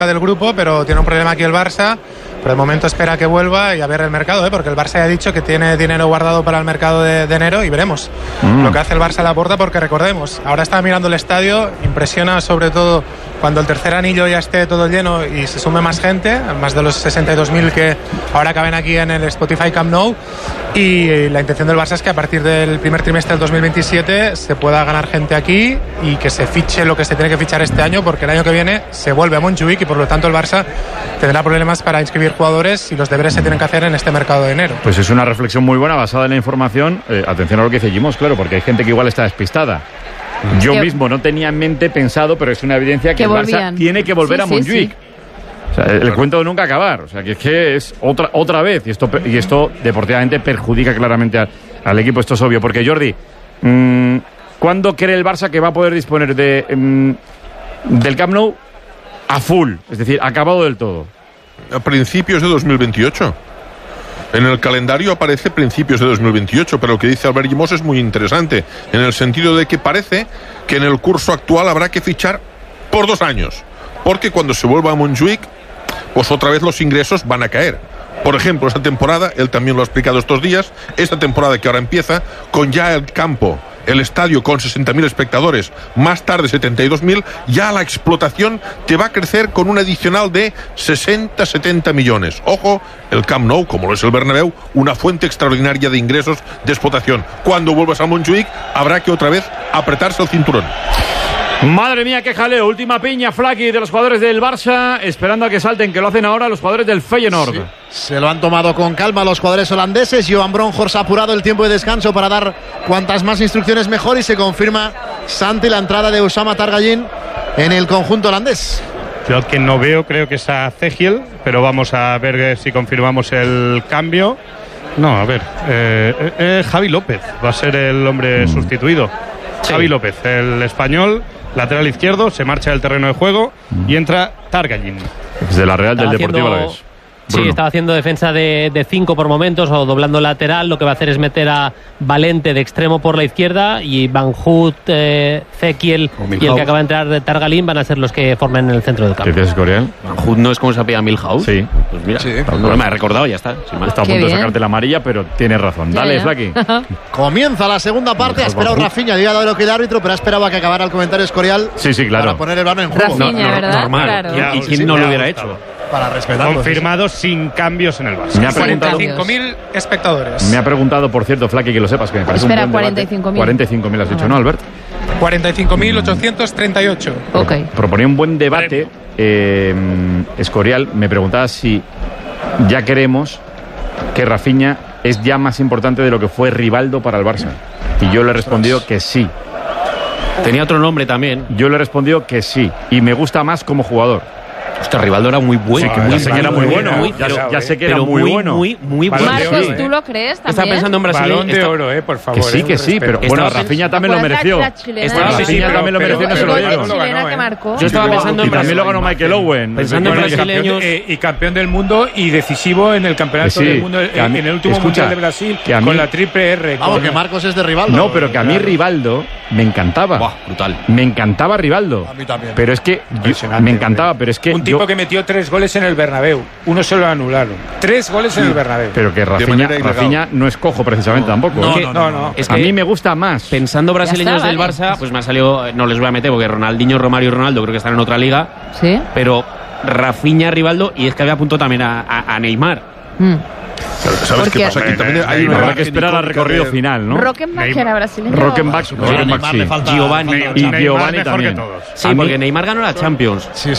del grupo, pero tiene un problema aquí el Barça. Pero de momento espera que vuelva y a ver el mercado, porque el Barça ya ha dicho que tiene dinero guardado para el mercado de enero y veremos lo que hace el Barça a la puerta, porque recordemos, ahora estaba mirando el estadio, impresiona sobre todo cuando el tercer anillo ya esté todo lleno y se sume más gente, más de los 62.000 que ahora caben aquí en el Spotify Camp Nou, y la intención del Barça es que a partir del primer trimestre del 2027 se pueda ganar gente aquí y que se fiche lo que se tiene que fichar este año, porque el año que viene se vuelve a Montjuïc y por lo tanto el Barça tendrá problemas para inscribir jugadores y los deberes se tienen que hacer en este mercado de enero. Pues es una reflexión muy buena basada en la información. Atención a lo que dice Jimos, claro, porque hay gente que igual está despistada. Yo mismo no tenía en mente pensado, pero es una evidencia que el Barça tiene que volver a Montjuïc. Sí. O sea, el cuento de nunca acabar. O sea, que es otra vez. Y esto deportivamente perjudica claramente al equipo. Esto es obvio. Porque, Jordi, ¿cuándo cree el Barça que va a poder disponer del Camp Nou a full? Es decir, acabado del todo. A principios de 2028. En el calendario aparece principios de 2028, pero lo que dice Albert Llimós es muy interesante, en el sentido de que parece que en el curso actual habrá que fichar por 2 años, porque cuando se vuelva a Montjuïc, pues otra vez los ingresos van a caer. Por ejemplo, esta temporada, él también lo ha explicado estos días, esta temporada que ahora empieza, con ya el campo, el estadio con 60.000 espectadores, más tarde 72.000, ya la explotación te va a crecer con un adicional de 60-70 millones. Ojo, el Camp Nou, como lo es el Bernabéu, una fuente extraordinaria de ingresos de explotación. Cuando vuelvas a Montjuïc, habrá que otra vez apretarse el cinturón. Madre mía, qué jaleo. Última piña, Flaky, de los jugadores del Barça, esperando a que salten, que lo hacen ahora los jugadores del Feyenoord. Sí, se lo han tomado con calma los jugadores holandeses. Johan Bronkhorst ha apurado el tiempo de descanso para dar cuantas más instrucciones mejor, y se confirma, Santi, la entrada de Oussama Targallin en el conjunto holandés. Yo que no veo, creo que está Cegiel, pero vamos a ver si confirmamos el cambio. No, a ver, Javi López va a ser el hombre sustituido. Sí. Javi López, el español, lateral izquierdo, se marcha del terreno de juego y entra Targallin. Desde la Real del Deportivo Alavés. Sí, estaba haciendo defensa de 5 por momentos o doblando lateral. Lo que va a hacer es meter a Valente de extremo por la izquierda, y Van Hout, Cegiel y el que acaba de entrar de Targallin van a ser los que formen el centro del campo. ¿Qué dices, Coreal? Van Hout no es como se apellida Milhouse. Sí. Pues mira, no me ha recordado, ya está. Está a punto de sacarte la amarilla, pero tienes razón. Dale, Flaky. Comienza la segunda parte. Ha esperado Rafinha, le ha dado lo que el árbitro, pero ha esperado a que acabara el comentario Escorial. Sí, claro. Para poner el balón en juego. Rafinha, ¿verdad? Normal. Claro. ¿Y quién no lo hubiera hecho? Para respetarlo. Confirmado sin cambios en el Barça. Me ha preguntado 45.000 espectadores. Me ha preguntado, por cierto, Flaky, que lo sepas, que me parece Espera, un buen debate. 45.000. 45.000 has dicho, ¿no, Albert? 45.838. Ok. Proponía un buen debate. Escorial me preguntaba si ya queremos que Rafinha es ya más importante de lo que fue Rivaldo para el Barça. Y yo le he respondido que sí. Tenía otro nombre también. Yo le he respondido que sí. Y me gusta más como jugador. Hostia, Rivaldo era muy bueno. Sí, ya sé que era muy bueno. Ya sé que era muy bueno. Muy bueno. Marcos, ¿tú lo crees también? Estaba pensando en Brasil. Balón de oro, por favor. Que sí, pero bueno, Rafinha también lo mereció. Rafinha también lo mereció, no se lo dieron. Yo estaba pensando en Brasil. Y también lo ganó Michael Owen. Pensando en brasileños. Y campeón del mundo y decisivo en el campeonato del mundo, en el último mundial de Brasil, con la triple R. Vamos, que Marcos es de Rivaldo. No, pero que a mí Rivaldo me encantaba. Brutal. Me encantaba Rivaldo. A mí también. Pero es que me encantaba, pero es que un tipo que metió 3 goles en el Bernabéu. Uno se lo anularon. 3 goles en el Bernabéu. Pero que Rafinha no es cojo precisamente tampoco. No. Es que a mí me gusta más. Pensando brasileños del Barça, pues me ha salido, no les voy a meter porque Ronaldinho, Romario y Ronaldo creo que están en otra liga. Sí. Pero Rafinha, Rivaldo, y es que había apuntado también a Neymar. ¿Sabes qué pasa? Aquí también hay habrá que esperar al recorrido final, ¿no? Rockenbach era brasileño. Rockenbach sí. Giovanni. Y Giovanni también. Sí, porque Neymar ganó la Champions. Sí.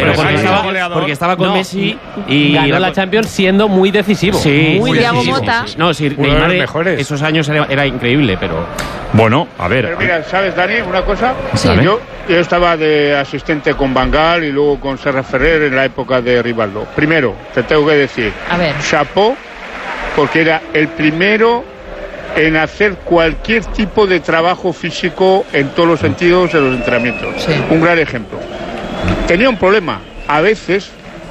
Porque estaba con Messi y ganó la Champions siendo muy decisivo. Sí, muy decisivo. No, sí, Neymar esos años era increíble, pero... Bueno, a ver. Pero mira, ¿sabes, Dani, una cosa? Sí. Yo estaba de asistente con Van Gaal y luego con Serra Ferrer en la época de Rivaldo. Primero, te tengo que decir, a ver, chapó, porque era el primero en hacer cualquier tipo de trabajo físico en todos los sentidos de los entrenamientos. Sí. Un gran ejemplo. Tenía un problema. A veces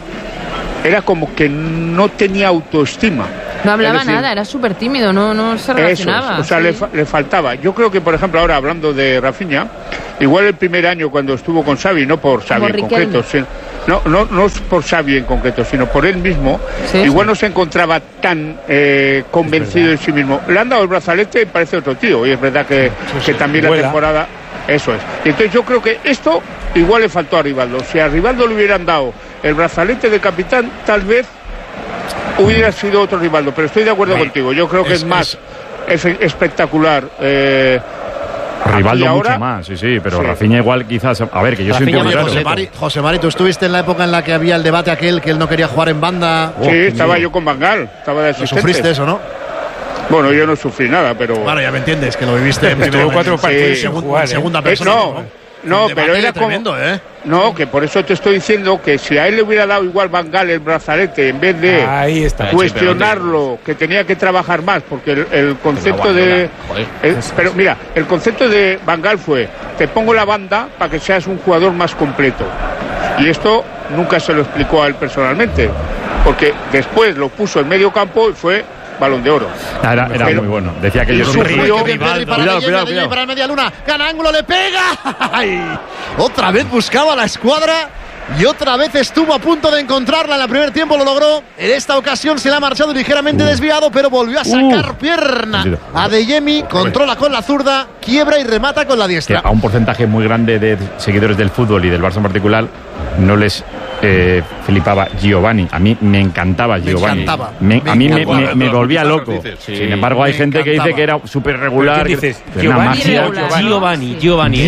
era como que no tenía autoestima. no hablaba nada, era súper tímido, no se relacionaba. Eso es, o sea, le faltaba. Yo creo que, por ejemplo, ahora hablando de Rafinha, igual el primer año cuando estuvo con Xavi, no por Xavi en concreto, no por Xavi en concreto, sino por él mismo, igual no se encontraba tan convencido de sí mismo. Le han dado el brazalete y parece otro tío, y es verdad que también la temporada, eso es. Y entonces yo creo que esto igual le faltó a Rivaldo. Si a Rivaldo le hubieran dado el brazalete de capitán, tal vez hubiera sido otro Rivaldo, pero estoy de acuerdo contigo. Yo creo que es más espectacular. Rivaldo mucho más, sí, pero Rafinha igual quizás, a ver, que yo soy un tío muy raro. José Mari, tú estuviste en la época en la que había el debate aquel que él no quería jugar en banda. Sí, estaba yo con Van Gaal, estaba de asistente. ¿Sufriste eso, no? Bueno, yo no sufrí nada, pero... Bueno, ya me entiendes, que lo viviste en Estuvo 4 partidos sin jugar, segunda persona. No, pero era tremendo, No, que por eso te estoy diciendo que si a él le hubiera dado igual Van Gaal el brazalete, en vez de cuestionarlo, que tenía que trabajar más, porque el concepto pero mira, el concepto de Van Gaal fue: te pongo la banda para que seas un jugador más completo. Y esto nunca se lo explicó a él personalmente, porque después lo puso en medio campo y fue Balón de Oro. Era muy bueno. Decía que yo cuidado. Para el media luna. Gana ángulo, le pega. ¡Ay! Otra vez buscaba la escuadra y otra vez estuvo a punto de encontrarla. En el primer tiempo lo logró. En esta ocasión se le ha marchado ligeramente desviado, pero volvió a sacar pierna. Adeyemi controla con la zurda, quiebra y remata con la diestra. A un porcentaje muy grande de seguidores del fútbol y del Barça en particular no les flipaba Giovanni. A mí me encantaba Giovanni. A mí me volvía loco. Sin embargo, hay gente que dice que era súper regular. ¿Qué dices? Giovanni,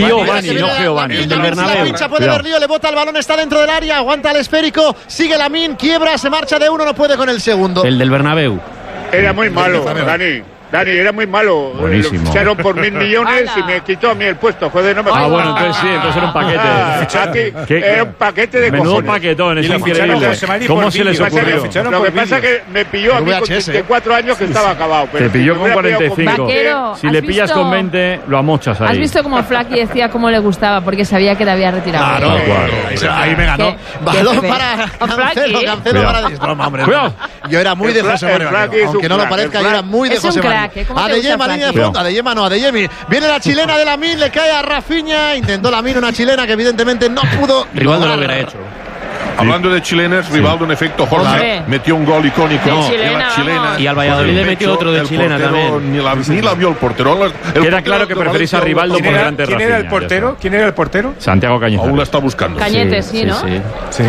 no Giovanni. El del Bernabéu. La pincha puede ver lío, le bota el balón, está dentro del área, aguanta el esférico, sigue Lamine, quiebra, se marcha de uno, no puede con el segundo. El del Bernabéu. Era muy malo, Dani, era muy malo. Buenísimo. Lo ficharon por 1.000 millones y me quitó a mí el puesto. Joder, no me bueno, entonces sí, entonces era un paquete. Era un paquete de menudo cojones. paquetón, es increíble. ¿Cómo se les ocurrió? Lo que pasa es que me pilló a mí con 34 años que estaba acabado. Te pilló con 45. Si le pillas con 20 , lo amochas ahí. ¿Has visto cómo Flaky decía cómo le gustaba? Porque sabía que le había retirado. Ahí me ganó. Balón para Cancelo para broma, hombre. Yo era muy de José María. Aunque no lo parezca, yo era muy de José María. Adeyemi, línea de fondo. Adeyemi. Viene la chilena de Lamine, le cae a Rafinha. Intentó Lamine una chilena que evidentemente no pudo. Rivaldo lo hubiera hecho. Hablando de chilenas, Rivaldo en efecto, Jorge, metió un gol icónico en la chilena. Y al Valladolid le metió otro de chilena también. Ni la vio el portero. Queda claro que preferís a Rivaldo por delante de Rafinha. ¿Quién era el portero? Santiago Cañizares. Aún la está buscando. Cañete, sí, ¿no? Sí.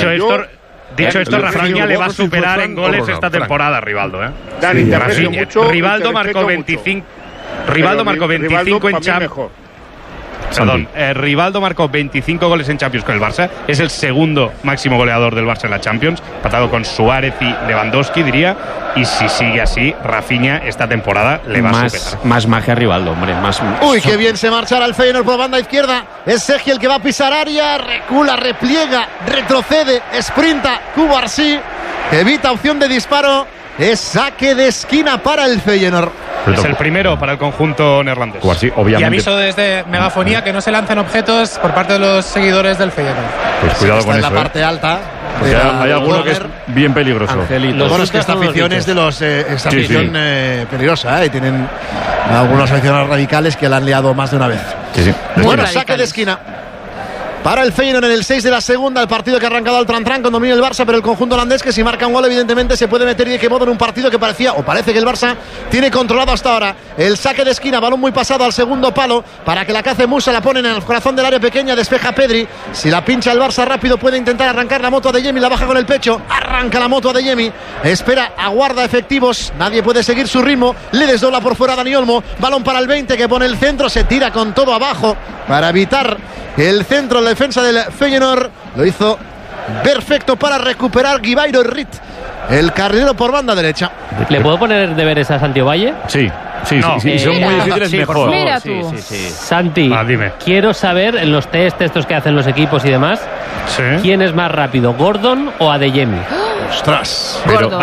Dicho esto, Rafinha le va a superar en goles esta temporada a Rivaldo. Dani, te aprecio mucho. Rivaldo marcó 25. Rivaldo marcó 25 en Champions. Perdón, Rivaldo marcó 25 goles en Champions con el Barça. Es el segundo máximo goleador del Barça en la Champions, empatado con Suárez y Lewandowski, diría. Y si sigue así, Rafinha esta temporada le va a superar. Más magia a Rivaldo, hombre. Uy, qué bien se marchará el Feyenoord por banda izquierda. Es Sergio el que va a pisar área. Recula, repliega, retrocede, sprinta. Cubarsí evita opción de disparo. Es saque de esquina para el Feyenoord. Es el primero para el conjunto neerlandés. Sí, obviamente. Y aviso desde Megafonía que no se lancen objetos por parte de los seguidores del Feyenoord. Pues cuidado con eso. Está en la parte alta. Hay alguno que es bien peligroso. Bueno, es que esta afición es de los. Esta afición peligrosa, y tienen algunos aficionados radicales que la han liado más de una vez. Bueno, saque de esquina para el Feyenoord en el 6 de la segunda, el partido que ha arrancado al tran-tran con dominio el Barça, pero el conjunto holandés que si marca un gol evidentemente se puede meter de qué modo en un partido que parecía o parece que el Barça tiene controlado hasta ahora. El saque de esquina, balón muy pasado al segundo palo para que la cace Musa, la ponen en el corazón del área pequeña, despeja Pedri. Si la pincha el Barça rápido puede intentar arrancar la moto a Adeyemi, la baja con el pecho, arranca la moto a Adeyemi, espera, aguarda efectivos, nadie puede seguir su ritmo, le desdobla por fuera Dani Olmo, balón para el 20 que pone el centro, se tira con todo abajo para evitar el centro en la defensa del Feyenoord. Lo hizo perfecto para recuperar Guibairo Rit, el carrilero por banda derecha. ¿Le puedo poner deberes a Santi Ovalle? Sí, son muy difíciles, mejor. Mira tú. Santi, dime. Quiero saber en los estos que hacen los equipos y demás, ¿quién es más rápido, Gordon o Adeyemi? ¡Ostras! Gordon.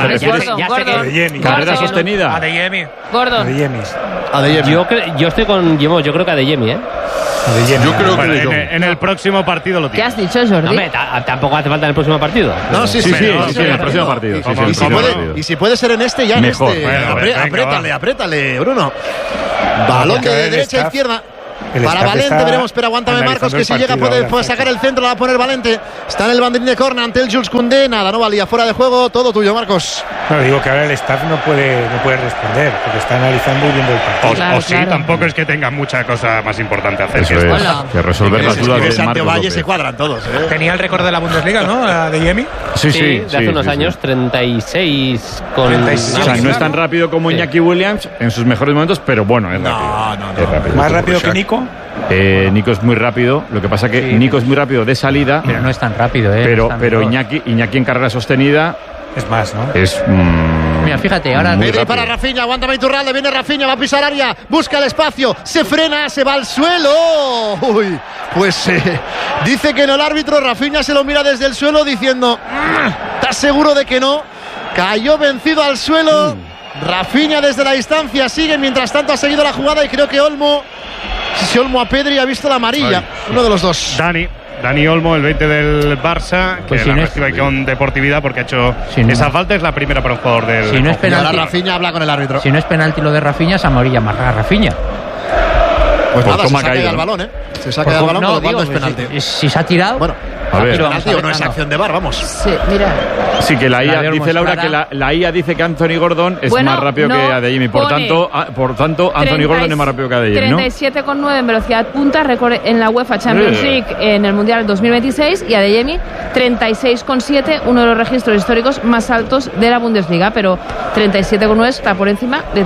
Carrera sostenida. Adeyemi. Gordon. Yo estoy con Yemo, yo creo que Adeyemi, Yo creo que en el próximo partido lo ¿Qué tiene. has dicho, Jordi? No, tampoco hace falta en el próximo partido. No, sí, en el próximo partido. Y si puede ser en este, ya mejor. en este. Apriétale, Bruno. Balón de derecha a izquierda. para Valente, veremos, pero aguántame Marcos, que si llega puede sacar el centro, la va a poner Valente. Está en el banderín de córner ante el Jules Koundé, nada, no valía, fuera de juego, todo tuyo, Marcos. No, digo que ahora el staff no puede responder, porque está analizando y viendo el partido. Claro, sí, tampoco es que tengan mucha cosa más importante a hacer. Eso es, que resolver las dudas de Marcos López. Se cuadran todos, Tenía el récord de la Bundesliga, ¿no? La de Yemi. Sí, de hace unos años, 36 con... 36. O sea, no es tan rápido como Iñaki Williams en sus mejores momentos, pero bueno, es rápido. Es rápido. ¿Más rápido que Nico? Nico es muy rápido, lo que pasa que Nico es muy rápido de salida, pero no es tan rápido, pero Iñaki en carrera sostenida es más, ¿no? Es mira, fíjate, ahora para Rafinha, aguántame Iturralde, viene Rafinha, va a pisar área, busca el espacio, se frena, se va al suelo. Uy, pues dice que no el árbitro, Rafinha se lo mira desde el suelo diciendo, ¿estás seguro de que no? Cayó vencido al suelo. Rafinha desde la distancia sigue, mientras tanto ha seguido la jugada y creo que Olmo a Pedri ha visto la amarilla. Uno de los dos. Dani Olmo, el 20 del Barça, pues que la recibe con deportividad porque ha hecho esa falta, es la primera para un jugador del... Si no es penalti, Rafinha habla con el árbitro. Si no es penalti lo de Rafinha, es amarilla más Rafinha. Pues nada, se saca del balón, Se saca del balón, por lo cual es penalti. Si se ha tirado... Bueno, a ver. No es acción de VAR, vamos. Sí, mira. Sí, que la IA dice Laura que la IA dice que Anthony Gordon es más rápido que Adeyemi. Por tanto, Anthony Gordon es más rápido que Adeyemi, ¿no? 37,9 en velocidad punta, récord en la UEFA Champions League en el Mundial 2026, y Adeyemi 36,7, uno de los registros históricos más altos de la Bundesliga, pero 37,9 está por encima de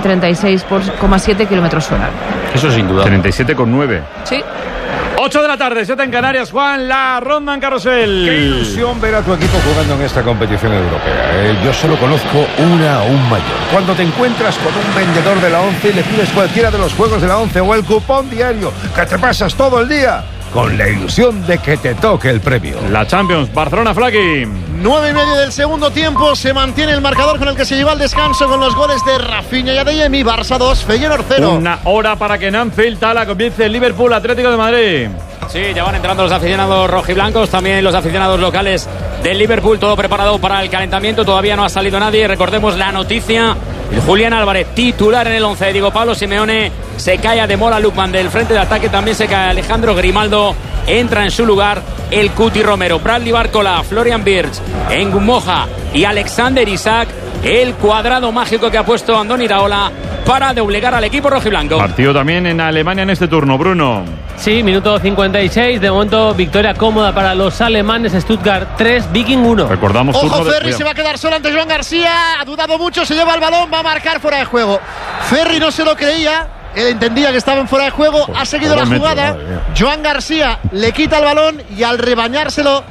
36,7 kilómetros hora. Eso sin duda. 37,9. Sí. 8 de la tarde, 7 en Canarias, Juan, la ronda en carrusel. Qué ilusión ver a tu equipo jugando en esta competición europea. Yo solo conozco una aún mayor. Cuando te encuentras con un vendedor de la ONCE y le pides cualquiera de los juegos de la ONCE o el cupón diario, que te pasas todo el día con la ilusión de que te toque el premio. La Champions, Barcelona, Flaqui. 9:30 del segundo tiempo, se mantiene el marcador con el que se lleva al descanso con los goles de Rafinha y Adeyemi. Barça 2, Feyenoord 0. Una hora para que en Anfield Tala comience el Liverpool Atlético de Madrid. Sí, ya van entrando los aficionados rojiblancos, también los aficionados locales del Liverpool, todo preparado para el calentamiento, todavía no ha salido nadie. Recordemos la noticia, el Julián Álvarez titular en el 11 de Diego Pablo Simeone, se cae Ademola Lookman del frente de ataque, también se cae Alejandro Grimaldo, entra en su lugar el Cuti Romero, Bradley Barcola, Florian Wirtz, Ngumoja y Alexander Isak, el cuadrado mágico que ha puesto Andoni Iraola para doblegar al equipo rojiblanco. Partido también en Alemania en este turno, Bruno. Sí, minuto 56, de momento victoria cómoda para los alemanes, Stuttgart 3, Viking 1. Recordamos ojo, Ferri se va a quedar solo ante Joan García, ha dudado mucho, se lleva el balón, va a marcar fuera de juego. Ferri no se lo creía, él entendía que estaba en fuera de juego, ha seguido la jugada, Joan García le quita el balón y al rebañárselo,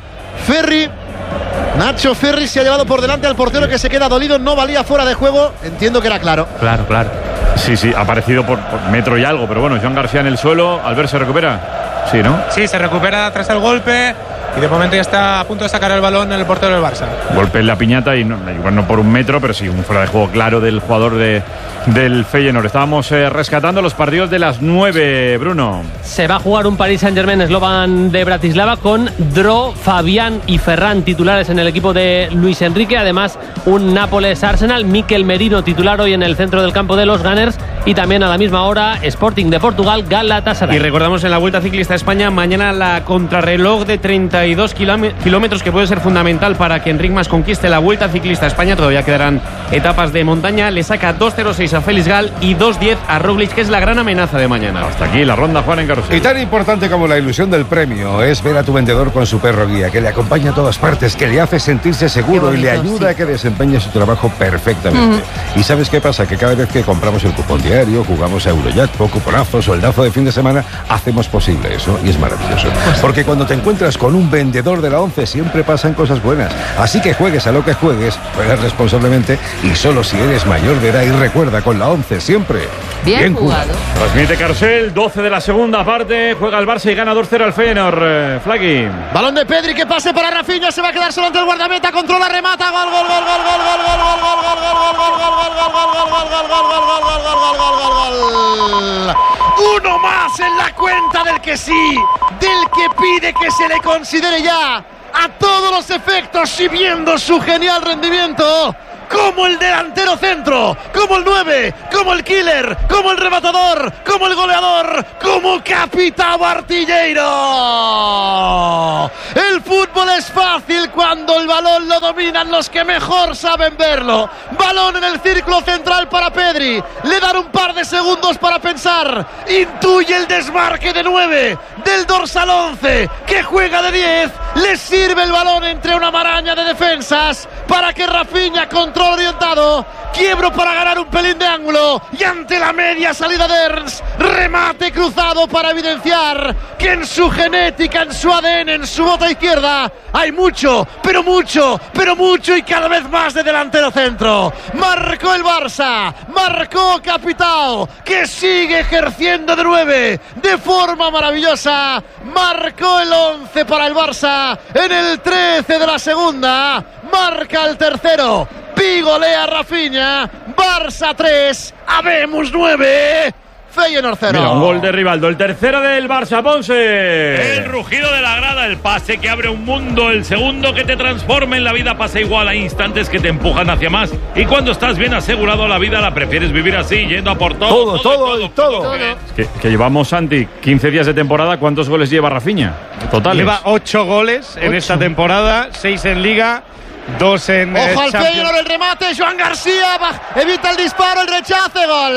Nacho Ferri se ha llevado por delante al portero, que se queda dolido, no valía fuera de juego, entiendo que era claro. Claro. Sí, ha aparecido por metro y algo, pero bueno, Joan García en el suelo, Albert se recupera. Sí, ¿no? Sí, se recupera tras el golpe y de momento ya está a punto de sacar el balón el portero del Barça. Golpe en la piñata y igual no por un metro, pero sí un fuera de juego claro del jugador del Feyenoord. Estábamos rescatando los partidos de las 9, Bruno. Se va a jugar un Paris Saint-Germain Slovan de Bratislava con Dro, Fabián y Ferran titulares en el equipo de Luis Enrique. Además, un Nápoles Arsenal, Mikel Merino titular hoy en el centro del campo de los Gunners. Y también a la misma hora, Sporting de Portugal, Galatasaray. Y recordamos en la Vuelta Ciclista a España, mañana la contrarreloj de 32 kilómetros, que puede ser fundamental para que Enric Mas conquiste la Vuelta Ciclista a España. Todavía quedarán etapas de montaña. Le saca 2.06 a Félix Gal y 2.10 a Roglic, que es la gran amenaza de mañana. Hasta aquí la ronda, Juan, en carrusel. Y tan importante como la ilusión del premio es ver a tu vendedor con su perro guía, que le acompaña a todas partes, que le hace sentirse seguro bonito, y le ayuda a que desempeñe su trabajo perfectamente. ¿Y sabes qué pasa? Que cada vez que compramos el cupón diario, jugamos a Eurojackpot, cuponazo, sueldazo de fin de semana, hacemos posible eso, y es maravilloso. Porque cuando te encuentras con un vendedor de la ONCE siempre pasan cosas buenas. Así que juegues a lo que juegues, juegas responsablemente y solo si eres mayor de edad, y recuerda, con la ONCE siempre bien jugado. Transmite Carrusel, 12 de la segunda parte, juega el Barça y gana 2-0 al Feyenoord. Flaqui. Balón de Pedri, que pase para Rafinha, se va a quedar solo ante el guardameta, controla, remata, gol. Uno más en la cuenta del que sí, del que pide que se le considere ya a todos los efectos, y viendo su genial rendimiento como el delantero centro, como el 9, como el killer, como el rematador, como el goleador, como capitán artillero. El fútbol es fácil cuando el balón lo dominan los que mejor saben verlo. Balón en el círculo central para Pedri, le dan un par de segundos para pensar, intuye el desmarque de 9 del dorsal 11 que juega de 10, le sirve el balón entre una maraña de defensas para que Rafinha, control orientado, quiebro para ganar un pelín de ángulo y ante la media salida de Ernst, remate cruzado para evidenciar que en su genética, en su ADN, en su bota izquierda hay mucho, pero mucho, pero mucho y cada vez más de delantero centro. Marcó el Barça, marcó Capitao, que sigue ejerciendo de 9 de forma maravillosa. Marcó el 11 para el Barça en el 13 de la segunda. Marca el tercero. Pigolea Rafinha. Barça 3, Habemos 9. Feyenoord 0. Mira, un gol de Rivaldo, el tercero del Barça, Ponce. El rugido de la grada, el pase que abre un mundo, el segundo que te transforma en la vida pasa igual, hay instantes que te empujan hacia más y cuando estás bien asegurado la vida la prefieres vivir así, yendo a por todo. Todo. Que llevamos, Santi, 15 días de temporada, ¿cuántos goles lleva Rafinha? Totales. Lleva 8 goles en esta temporada, 6 en Liga, 2 en Ojo al Champions. Feyenoord, el remate, Joan García evita el disparo, el rechace, gol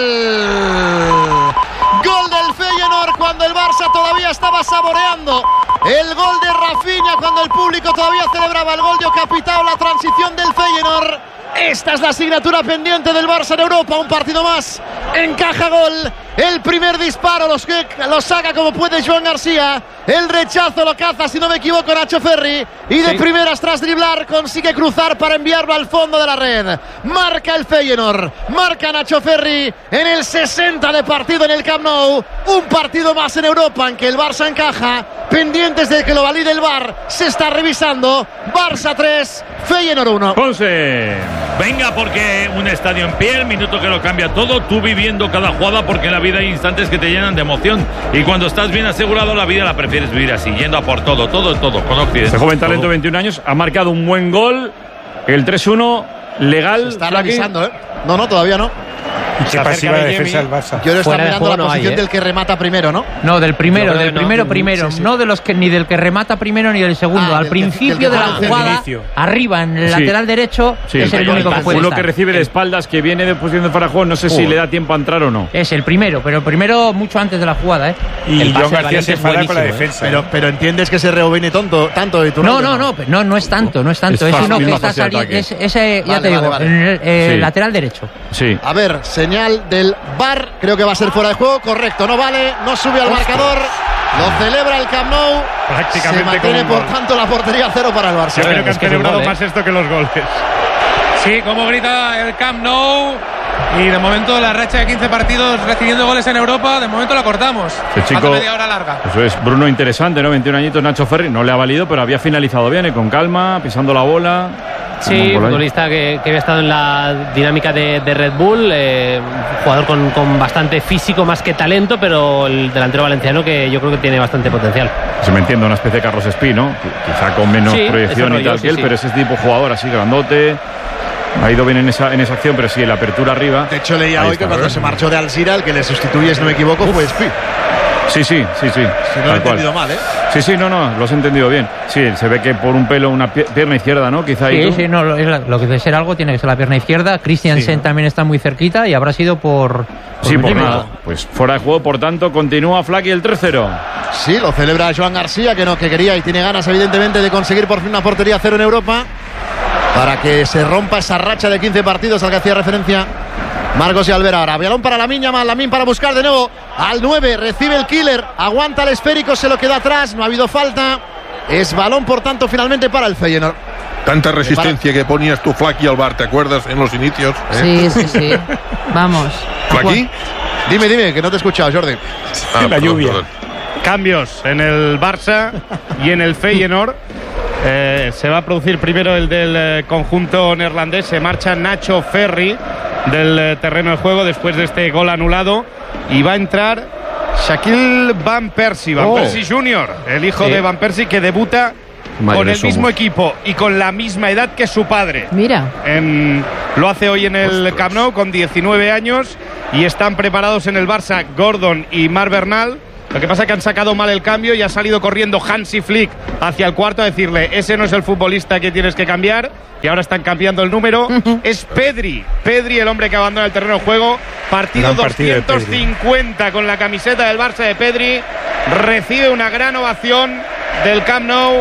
del Feyenoord cuando el Barça todavía estaba saboreando el gol de Rafinha, cuando el público todavía celebraba el gol de Capitao, la transición del Feyenoord. Esta es la asignatura pendiente del Barça en Europa, un partido más, encaja gol, el primer disparo lo saca como puede Joan García, el rechazo lo caza, si no me equivoco, Nacho Ferri, y de primeras tras driblar consigue cruzar para enviarlo al fondo de la red. Marca el Feyenoord, marca Nacho Ferri en el 60 de partido en el Camp Nou, un partido más en Europa en que el Barça encaja, pendientes de que lo valide el VAR, se está revisando. Barça 3, Feyenoord 1. Ponce. Venga, porque un estadio en pie, el minuto que lo cambia todo, tú viviendo cada jugada, porque en la vida hay instantes que te llenan de emoción y cuando estás bien asegurado la vida la prefieres vivir así, yendo a por todo, con Occidente. Este joven talento, 21 años, ha marcado un buen gol, el 3-1, legal. Se está revisando, ¿eh? No, todavía no. Se pasiva de defensa del Barça. Yo le estaba mirando la posición del que remata primero, ¿no? No, del primero, sí. No de los que ni del que remata primero ni del segundo. Al principio de la jugada, arriba en el lateral derecho, es el único que puede uno estar. que recibe de espaldas, que viene de posición de fuera de juego, no sé si le da tiempo a entrar o no. Es el primero, pero el primero mucho antes de la jugada, ¿eh? Y Joan García se enfada con la defensa. Pero entiendes que se rebobine tanto de tu No es tanto. Es uno que está saliendo. Ese, ya te digo, el lateral derecho. Sí. A ver, señal del VAR, creo que va a ser fuera de juego, correcto, no vale, no sube al marcador, lo celebra el Camp Nou, prácticamente se mantiene por tanto la portería 0 para el Barça. Yo creo que han celebrado más esto que los goles. Sí, como grita el Camp Nou. Y de momento la racha de 15 partidos recibiendo goles en Europa, de momento la cortamos. El chico, media hora larga. Eso es, Bruno, interesante, ¿no? 21 añitos, Nacho Ferri, no le ha valido, pero había finalizado bien, con calma, pisando la bola. Sí, futbolista que había estado en la dinámica de Red Bull, jugador con bastante físico más que talento, pero el delantero valenciano que yo creo que tiene bastante potencial. Se me entiende, una especie de Carlos Espí, ¿no? Quizá con menos proyección y tal que él, pero ese tipo de jugador así grandote. Ha ido bien en esa acción, pero sí, en la apertura arriba. De hecho, leía hoy que cuando se marchó de Alzira, el que le sustituye, si no me equivoco, fue Espí. Sí. Si no lo he entendido mal, ¿eh? Sí, no, lo has entendido bien. Sí, se ve que por un pelo una pierna izquierda, ¿no? Quizá ahí. Sí, no, lo que debe ser algo tiene que ser la pierna izquierda. Christiansen también está muy cerquita y habrá sido por nada. Pues fuera de juego, por tanto, continúa Flaky el 3-0. Sí, lo celebra Joan García, que quería y tiene ganas, evidentemente, de conseguir por fin una portería 0 en Europa, para que se rompa esa racha de 15 partidos al que hacía referencia Marcos y Alvera. Ahora, balón para Lamine para buscar de nuevo al 9, recibe el killer, aguanta el esférico, se lo queda atrás, no ha habido falta, es balón por tanto finalmente para el Feyenoord. Tanta resistencia que ponías tú, Flaky, al VAR, ¿te acuerdas en los inicios? Sí. Vamos. ¿Flaky? Dime, que no te he escuchado, Jordi. La lluvia. Cambios en el Barça y en el Feyenoord. Se va a producir primero el del conjunto neerlandés. Se marcha Nacho Ferri del terreno de juego después de este gol anulado y va a entrar Shaquille Van Persie Jr., el hijo de Van Persie, que debuta con el mismo equipo y con la misma edad que su padre. Mira. Lo hace hoy en el Camp Nou con 19 años y están preparados en el Barça Gordon y Marc Bernal. Lo que pasa es que han sacado mal el cambio y ha salido corriendo Hansi Flick hacia el cuarto a decirle: ese no es el futbolista que tienes que cambiar, y ahora están cambiando el número. Es Pedri, el hombre que abandona el terreno de juego. Partido 250 con la camiseta del Barça de Pedri. Recibe una gran ovación del Camp Nou.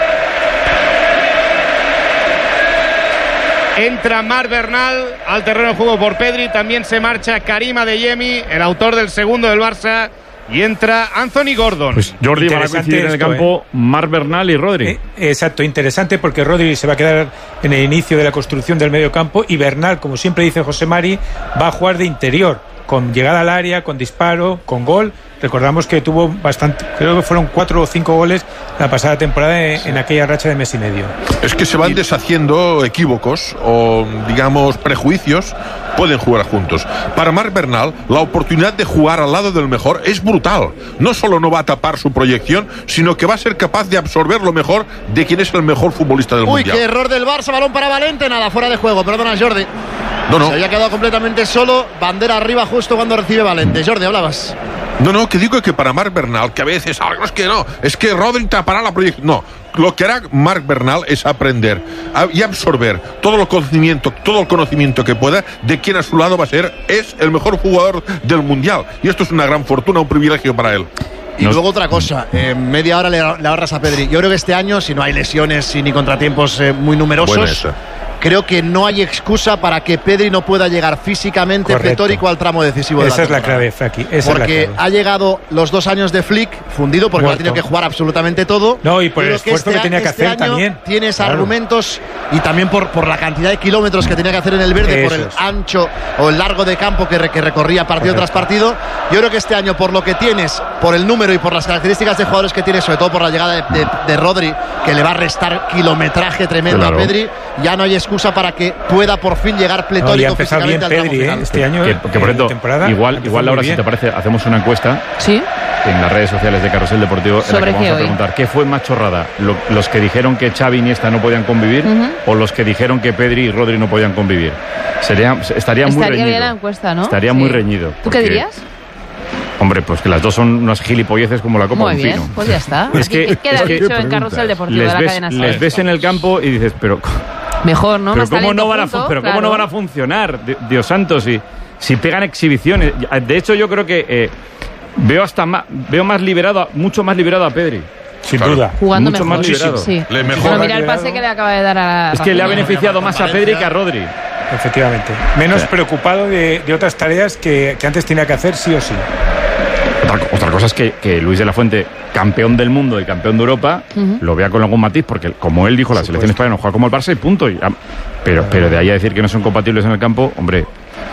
Entra Marc Bernal al terreno de juego por Pedri. También se marcha Karim Adeyemi, el autor del segundo del Barça. Y entra Anthony Gordon. Pues Jordi, van a coincidir en el campo Marc Bernal y Rodri. Exacto, interesante, porque Rodri se va a quedar en el inicio de la construcción del medio campo y Bernal, como siempre dice José Mari, va a jugar de interior, con llegada al área, con disparo, con gol. Recordamos que tuvo bastante, creo que fueron 4 o 5 goles la pasada temporada en aquella racha de mes y medio. Es que se van deshaciendo equívocos o, digamos, prejuicios. Pueden jugar juntos. Para Marc Bernal, la oportunidad de jugar al lado del mejor es brutal. No solo no va a tapar su proyección, sino que va a ser capaz de absorber lo mejor de quien es el mejor futbolista del mundial. Uy, qué error del Barça, balón para Valente, nada, fuera de juego, perdona Jordi. No. Se había quedado completamente solo, bandera arriba justo cuando recibe Valente. Jordi, hablabas. No, que digo que para Marc Bernal, que a veces algo es que Rodri tapará la proyección. No, lo que hará Marc Bernal es aprender y absorber todo el conocimiento que pueda de quien a su lado es el mejor jugador del mundial. Y esto es una gran fortuna, un privilegio para él. Y luego otra cosa, media hora le ahorras a Pedri. Yo creo que este año, si no hay lesiones ni contratiempos muy numerosos, creo que no hay excusa para que Pedri no pueda llegar físicamente pletórico al tramo decisivo de la temporada. Esa es la clave, Faki. Porque ha llegado los 2 años de Flick fundido, porque ha tenido que jugar absolutamente todo. No, y por el esfuerzo que tenía que hacer también. Tienes argumentos, y también por la cantidad de kilómetros que tenía que hacer en el verde, por el ancho o el largo de campo que recorría partido tras partido. Yo creo que este año, por lo que tienes, por el número y por las características de jugadores que tienes, sobre todo por la llegada de Rodri, que le va a restar kilometraje tremendo a Pedri, ya no hay excusa para que pueda por fin llegar pletórico físicamente al tramo final. Este año, que por cierto, igual ahora, si te parece, hacemos una encuesta en las redes sociales de Carrusel Deportivo, en la que vamos a preguntar ¿qué fue más chorrada? ¿Los que dijeron que Xavi y Iniesta no podían convivir o los que dijeron que Pedri y Rodri no podían convivir? Estaría muy reñido. Bien la encuesta, ¿no? Estaría muy reñido. ¿Tú qué dirías? Hombre, pues que las dos son unas gilipolleces como la copa de un pino. Muy bien, pues ya está. Queda dicho en Carrusel Deportivo de la cadena SER. Les ves en el campo y dices, pero... Mejor, ¿no? Pero ¿cómo no van a funcionar? Dios santo, si pegan exhibiciones. De hecho, yo creo que veo más liberado, mucho más liberado a Pedri. Sin duda. Jugando mucho mejor. Más liberado. Sí. Mira el pase que le acaba de dar a... Es que le ha beneficiado más a Pedri que a Rodri. Efectivamente. Menos preocupado de otras tareas que antes tenía que hacer sí o sí. Otra cosa es que Luis de la Fuente, campeón del mundo y campeón de Europa, lo vea con algún matiz, porque como él dijo, la selección española no juega como el Barça y punto. Pero de ahí a decir que no son compatibles en el campo, hombre.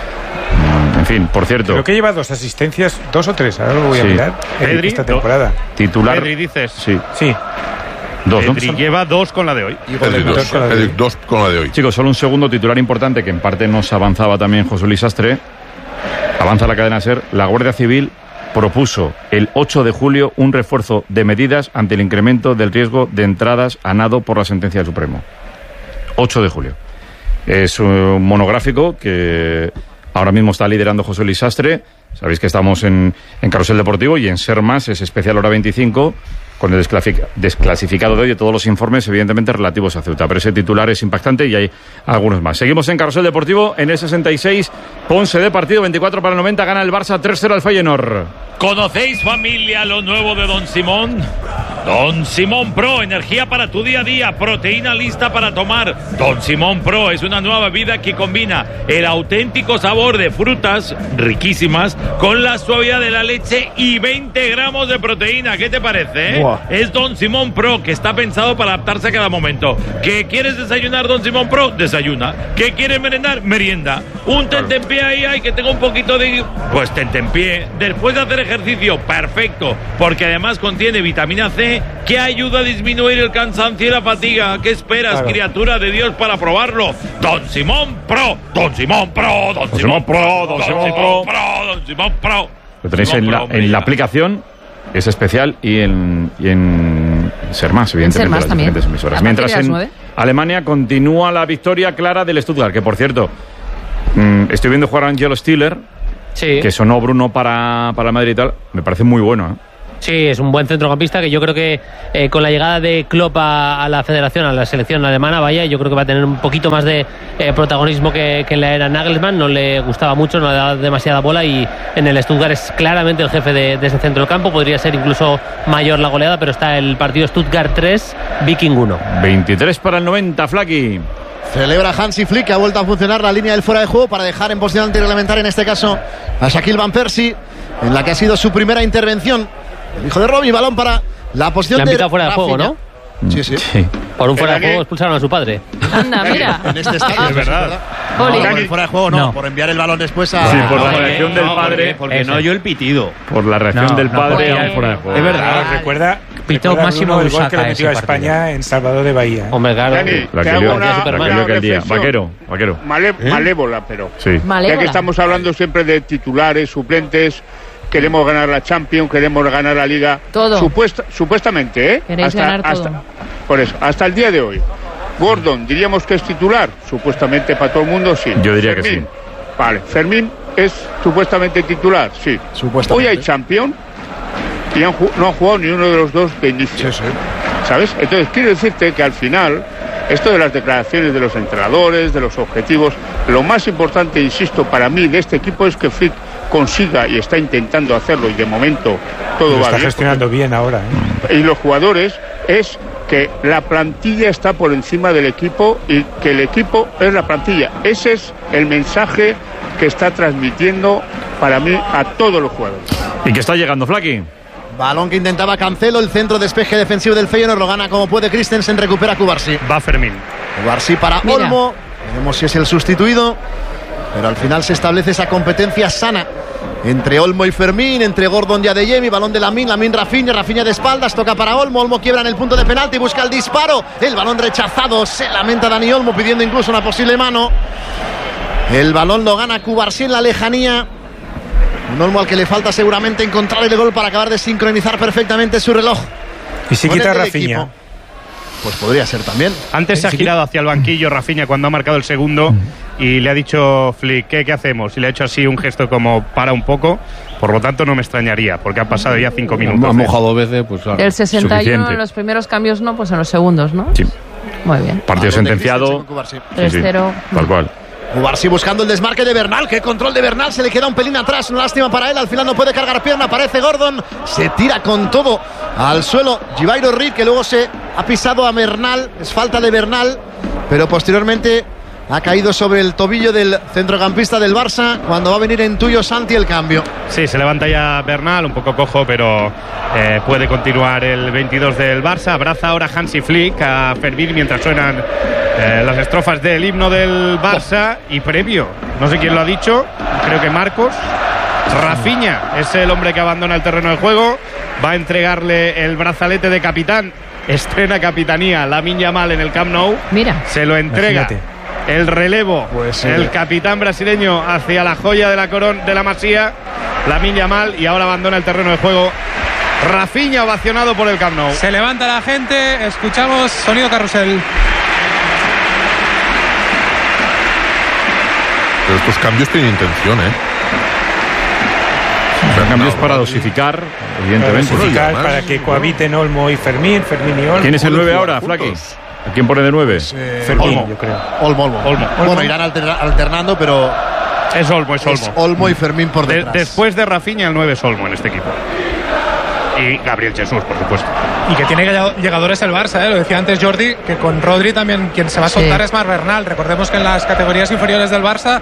En fin, por cierto. Creo que lleva 2 asistencias, 2 o 3, ahora lo voy a mirar. Pedri, esta temporada. Titular. Pedri, dices. Sí. 2, Pedri lleva 2 con la de hoy. Pedri 2 con la de hoy. Chicos, solo un segundo titular importante que en parte nos avanzaba también José Luis Sastre. Avanza la cadena SER. La Guardia Civil propuso el 8 de julio un refuerzo de medidas ante el incremento del riesgo de entradas a nado por la sentencia del Supremo. 8 de julio. Es un monográfico que ahora mismo está liderando José Luis Sastre. Sabéis que estamos en Carrusel Deportivo y en SER Más es especial hora 25 con el desclasificado de hoy de todos los informes, evidentemente relativos a Ceuta. Pero ese titular es impactante y hay algunos más. Seguimos en Carrusel Deportivo en el 66. Ponce de partido, 24 para el 90. Gana el Barça 3-0 al Feyenoord. ¿Conocéis, familia, lo nuevo de Don Simón? Don Simón Pro, energía para tu día a día, proteína lista para tomar. Don Simón Pro es una nueva bebida que combina el auténtico sabor de frutas riquísimas con la suavidad de la leche y 20 gramos de proteína. ¿Qué te parece? Es Don Simón Pro, que está pensado para adaptarse a cada momento. ¿Qué quieres desayunar, Don Simón Pro? Desayuna. ¿Qué quieres merendar? Merienda. Un tentempié ahí, que tengo un poquito de... Pues tentempié. Después de hacer ejercicio, perfecto, porque además contiene vitamina C, que ayuda a disminuir el cansancio y la fatiga. ¿Qué esperas, criatura de Dios, para probarlo? Don Simón Pro, Don Simón Pro, Don Simón Pro, Don Simón Pro, Don Simón Pro. Lo tenéis en la aplicación, es especial, y en Ser Más, evidentemente, Ser Más las también. diferentes emisoras. Mientras en Alemania continúa la victoria clara del Stuttgart, que por cierto, estoy viendo jugar a Angelo Stiller, que sonó Bruno para Madrid y tal, me parece muy bueno, ¿eh? Sí, es un buen centrocampista que yo creo que con la llegada de Klopp a la federación, a la selección alemana, yo creo que va a tener un poquito más de protagonismo que en la era Nagelsmann. No le gustaba mucho, no le daba demasiada bola y en el Stuttgart es claramente el jefe de ese centro del campo. Podría ser incluso mayor la goleada, pero está el partido Stuttgart 3, Viking 1. 23 para el 90, Flaki. Celebra Hansi Flick, que ha vuelto a funcionar la línea del fuera de juego para dejar en posición antirreglamentaria, en este caso a Shaquille Van Persie, en la que ha sido su primera intervención. El hijo de Robbie, balón para la posición de... Le han pitado fuera de juego, ¿no? Sí. Por un fuera de juego expulsaron a su padre. Anda, mira. En este estadio, es verdad. Por el fuera de juego no, por enviar el balón después a... Sí, por la reacción del padre. Porque no oyó el pitido. Por la reacción del padre a un fuera de juego. Es verdad. Recuerda Máximo el gol que le Busaka metió a España en Salvador de Bahía. Hombre, claro. Dani, La te que hago lió una aquel día. reflexión. Vaquero. Malévola, pero... Sí. Ya que estamos hablando siempre de titulares, suplentes, queremos ganar la Champions, queremos ganar la Liga. Todo. Supuestamente, ¿eh? Queréis ganar todo. Por eso, hasta el día de hoy. Gordon, diríamos que es titular. Supuestamente para todo el mundo, sí. Yo diría Fermín, que sí. Vale, Fermín es supuestamente titular, sí. Hoy hay Champions y no han jugado ni uno de los dos de inicio. Sí. ¿Sabes? Entonces, quiero decirte que al final, esto de las declaraciones de los entrenadores, de los objetivos, lo más importante, insisto, para mí de este equipo es que Flick consiga, y está intentando hacerlo, y de momento todo va bien. Está gestionando bien ahora, ¿eh? Y los jugadores, es que la plantilla está por encima del equipo y que el equipo es la plantilla. Ese es el mensaje que está transmitiendo para mí a todos los jugadores. ¿Y que está llegando, Flaki? Balón que intentaba Cancelo, el centro despeje defensivo del Feyenoord, lo gana como puede Christensen, recupera Cubarsí. Va Fermín. Cubarsí para Olmo, veremos si es el sustituido, pero al final se establece esa competencia sana entre Olmo y Fermín, entre Gordon y Adeyemi, balón de Lamin Rafinha de espaldas, toca para Olmo quiebra en el punto de penalti, busca el disparo, el balón rechazado, se lamenta Dani Olmo pidiendo incluso una posible mano. El balón lo gana Cubarsí en la lejanía. Un Olmo al que le falta seguramente encontrar el gol para acabar de sincronizar perfectamente su reloj. Y si quita Rafinha. Pues podría ser también. Antes se ha girado hacia el banquillo Rafinha cuando ha marcado el segundo y le ha dicho Flick, ¿qué hacemos? Y le ha hecho así un gesto como para un poco. Por lo tanto no me extrañaría, porque han pasado ya 5 minutos. Ha mojado veces, pues claro. El 61 suficiente. en los primeros cambios no, pues en los segundos, ¿no? Sí. Muy bien. Partido sentenciado. 3-0. Tal cual. Cubarsí buscando el desmarque de Bernal. Qué control de Bernal. Se le queda un pelín atrás. Una lástima para él. Al final no puede cargar pierna. Aparece Gordon. Se tira con todo al suelo Givairo Reed, que luego se ha pisado a Bernal. Es falta de Bernal. Pero posteriormente ha caído sobre el tobillo del centrocampista del Barça. Cuando va a venir en tuyo Santi el cambio. Sí, se levanta ya Bernal, un poco cojo, pero puede continuar el 22 del Barça. Abraza ahora Hansi Flick a Fermín mientras suenan las estrofas del himno del Barça. Y previo, no sé quién lo ha dicho, creo que Marcos. Rafinha es el hombre que abandona el terreno de juego. Va a entregarle el brazalete de capitán. Estrena capitanía Lamine Yamal en el Camp Nou. Mira. Se lo entrega. Imagínate. El relevo, pues, el capitán brasileño hacia la joya de la corona de la Masía, Lamine Yamal, y ahora abandona el terreno de juego Rafinha, ovacionado por el Camp Nou. Se levanta la gente, escuchamos sonido carrusel. Pero estos cambios tienen intención, ¿eh? Son cambios para dosificar, evidentemente. Para que cohabiten Olmo y Fermín y Olmo. ¿Quién es el 9 ahora, Flaki? ¿A quién pone de 9? Fermín, Olmo. yo creo. Olmo. Bueno, irán alternando, pero Es Olmo. es Olmo y Fermín por detrás. Después de Rafinha, el 9 es Olmo en este equipo. Y Gabriel Jesús, por supuesto. Y que tiene llegadores el Barça, lo decía antes Jordi, que con Rodri también quien se va a soltar es Marc Bernal. Recordemos que en las categorías inferiores del Barça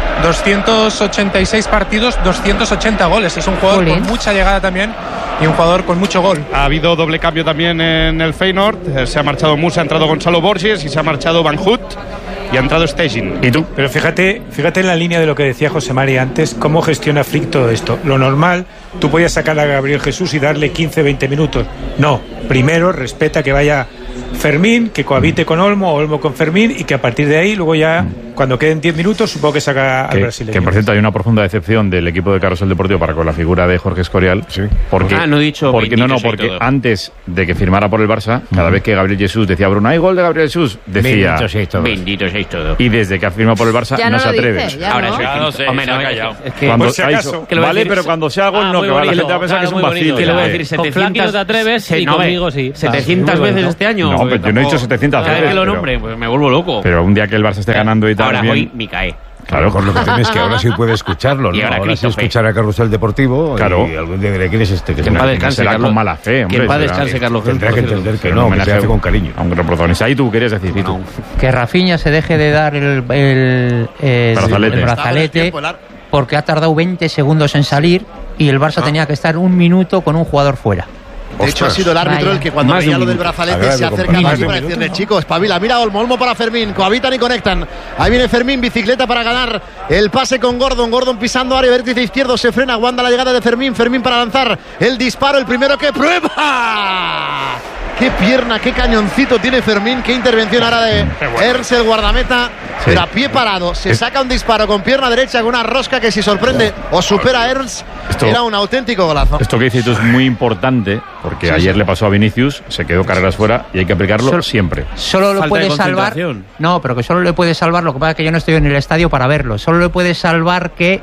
286 partidos, 280 goles. Es un jugador con mucha llegada también y un jugador con mucho gol. Ha habido doble cambio también en el Feyenoord. Se ha marchado Musa, ha entrado Gonzalo Borges y se ha marchado Van Hout y ha entrado Stegen. ¿Y tú? Pero fíjate en la línea de lo que decía José Mari antes, cómo gestiona Flick todo esto. Lo normal, tú podías sacar a Gabriel Jesús y darle 15-20 minutos. No, primero respeta que vaya Fermín, que cohabite con Olmo con Fermín, y que a partir de ahí luego ya cuando queden 10 minutos, supongo que saca al brasileño. Que por cierto hay una profunda decepción del equipo de Carrusel Deportivo para con la figura de Jorge Escorial. Sí. Porque, no he dicho porque antes de que firmara por el Barça, cada vez que Gabriel Jesús decía, Bruno, hay gol de Gabriel Jesús, decía, bendito seis todos. Y desde que ha firmado por el Barça ya no se atreve. Ahora no sé, vale, pero cuando sea gol no, que la gente va a pensar que es un vacío. Te lo voy a decir, 700 te atreves y conmigo sí. 700 veces este año. No, pero yo no he dicho 700 veces. Cada vez que lo nombre, pues me vuelvo loco. Pero un día que el Barça esté ganando y tal. Ahora hoy me cae. Claro, con lo que tienes que ahora sí puede escucharlo, ¿no? Ahora sí escuchar a Carrusel Deportivo. Claro. Y algún día diré quién es este. Que no será con mala fe, hombre. Que en paz descanse, Carlos. Tendrá que entender que no, que se hace con cariño. Aunque lo protagonista. Ahí tú querías decir, tú. Que Rafinha se deje de dar el brazalete porque ha tardado 20 segundos en salir y el Barça tenía que estar un minuto con un jugador fuera. De hecho, ha sido el árbitro el que cuando veía lo del brazalete se acerca más para decirle, chico, espabila, mira Olmo para Fermín, cohabitan y conectan. Ahí viene Fermín, bicicleta para ganar el pase con Gordon pisando área vértice izquierdo, se frena, aguanta la llegada de Fermín para lanzar el disparo, el primero que prueba. Qué pierna, qué cañoncito tiene Fermín, qué intervención ahora de Ernst, el guardameta, pero a pie parado, se saca un disparo con pierna derecha con una rosca que si sorprende o supera a Ernst, era un auténtico golazo. Esto que dices tú es muy importante, porque ayer le pasó a Vinicius, se quedó carreras fuera y hay que aplicarlo siempre. Solo lo puede salvar, no, pero que solo le puede salvar, lo que pasa es que yo no estoy en el estadio para verlo, solo le puede salvar que...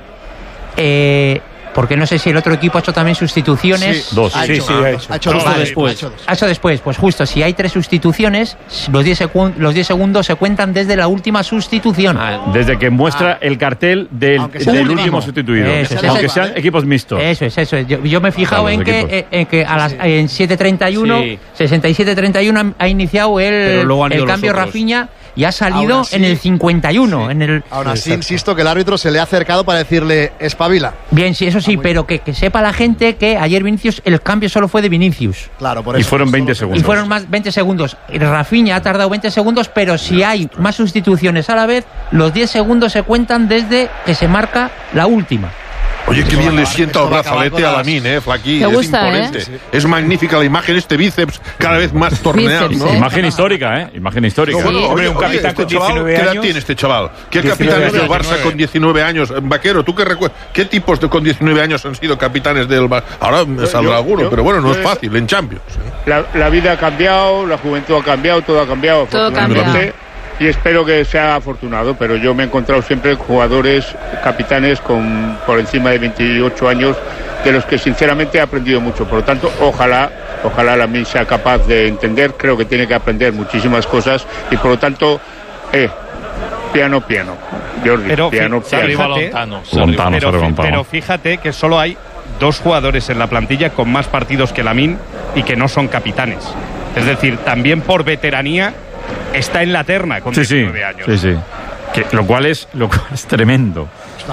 porque no sé si el otro equipo ha hecho también sustituciones. Sí, dos. Ha hecho dos después. Ha hecho después. Pues justo, si hay 3 sustituciones, los 10 segundos se cuentan desde la última sustitución. Desde que muestra el cartel del último sustituido. Aunque sean equipos mixtos. Eso es. Yo me he fijado en que en 7:31, 67:31 ha iniciado el cambio Rafinha. Y ha salido así, en el 51. Aún así, insisto que el árbitro se le ha acercado para decirle espabila. Bien, sí, eso sí, pero que sepa la gente que ayer Vinicius, el cambio solo fue de Vinicius. Claro, por eso. Y fueron 20 segundos. Y fueron más 20 segundos. Rafinha ha tardado 20 segundos, pero si hay más sustituciones a la vez, los 10 segundos se cuentan desde que se marca la última. Oye, qué bien le sienta el brazalete a Lamín, Flaquí. Es imponente. Es magnífica la imagen, este bíceps cada vez más torneado, ¿no? Imagen histórica, Imagen histórica. No, bueno, hombre, un capitán con 19 años. ¿Qué edad tiene este chaval? ¿Qué capitanes del Barça con 19 años? Vaquero, ¿tú qué recuerdas? ¿Qué tipos con 19 años han sido capitanes del Barça? Ahora me saldrá alguno, pero bueno, no es fácil en Champions. La vida ha cambiado, la juventud ha cambiado, todo ha cambiado. Todo cambia. Y espero que sea afortunado, pero yo me he encontrado siempre jugadores, capitanes por encima de 28 años, de los que sinceramente he aprendido mucho. Por lo tanto, ojalá Lamine sea capaz de entender, creo que tiene que aprender muchísimas cosas y por lo tanto, piano, Jordi, pero piano. Pero fíjate que solo hay 2 jugadores en la plantilla con más partidos que Lamine y que no son capitanes. Es decir, también por veteranía está en la terna con 19 años. Sí. Lo cual es tremendo.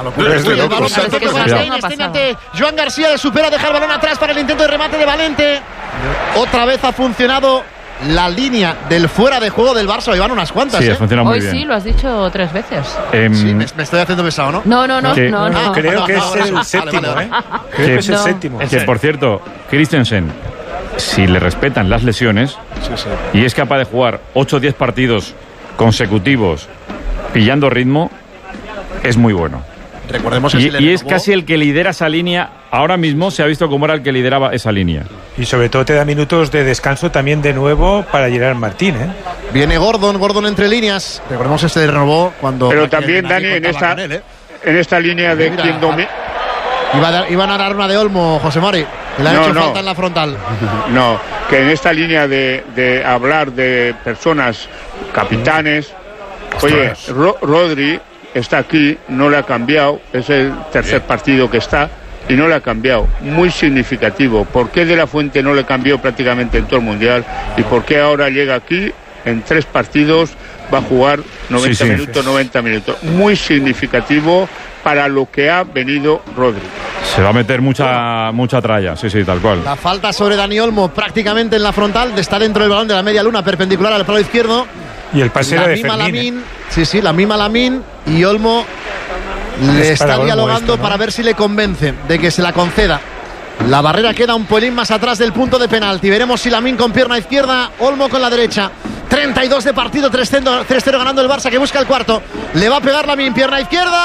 Joan García le supera, deja el balón atrás para el intento de remate de Valente. Otra vez ha funcionado la línea del fuera de juego del Barça. Llevan unas cuantas. Sí, ha funcionado muy bien. Hoy sí, lo has dicho 3 veces. Sí, me estoy haciendo pesado, ¿no? No. Creo que es el séptimo, Creo que es el séptimo. Que por cierto, Christensen, si le respetan las lesiones y es capaz de jugar 8 o 10 partidos consecutivos pillando ritmo, es muy bueno. Recordemos que y es casi el que lidera esa línea. Ahora mismo se ha visto como era el que lideraba esa línea. Y sobre todo te da minutos de descanso también de nuevo para Gerard Martín, Viene Gordon entre líneas. Recordemos que se renovó cuando... Pero también, Dani, en esta línea de quien domina... Iban a dar una de Olmo, José Mari. Le han hecho falta en la frontal. No, que en esta línea de hablar de personas, capitanes... Oye, Rodri está aquí, no le ha cambiado, es el tercer partido que está y no le ha cambiado. Muy significativo. ¿Por qué De La Fuente no le cambió prácticamente en todo el Mundial? ¿Y por qué ahora llega aquí, en 3 partidos, va a jugar 90 minutos? Muy significativo para lo que ha venido Rodri. Se va a meter mucha tralla, sí, tal cual. La falta sobre Dani Olmo prácticamente en la frontal, está dentro del balón de la media luna, perpendicular al palo izquierdo. Y el pase la de misma Fermín, Lamine, sí, la misma Lamine, y Olmo le está dialogando para ver si le convence de que se la conceda. La barrera queda un pelín más atrás del punto de penalti. Veremos si Lamine con pierna izquierda, Olmo con la derecha. 32 de partido, 3-0 ganando el Barça, que busca el cuarto. Le va a pegar Lamine, pierna izquierda.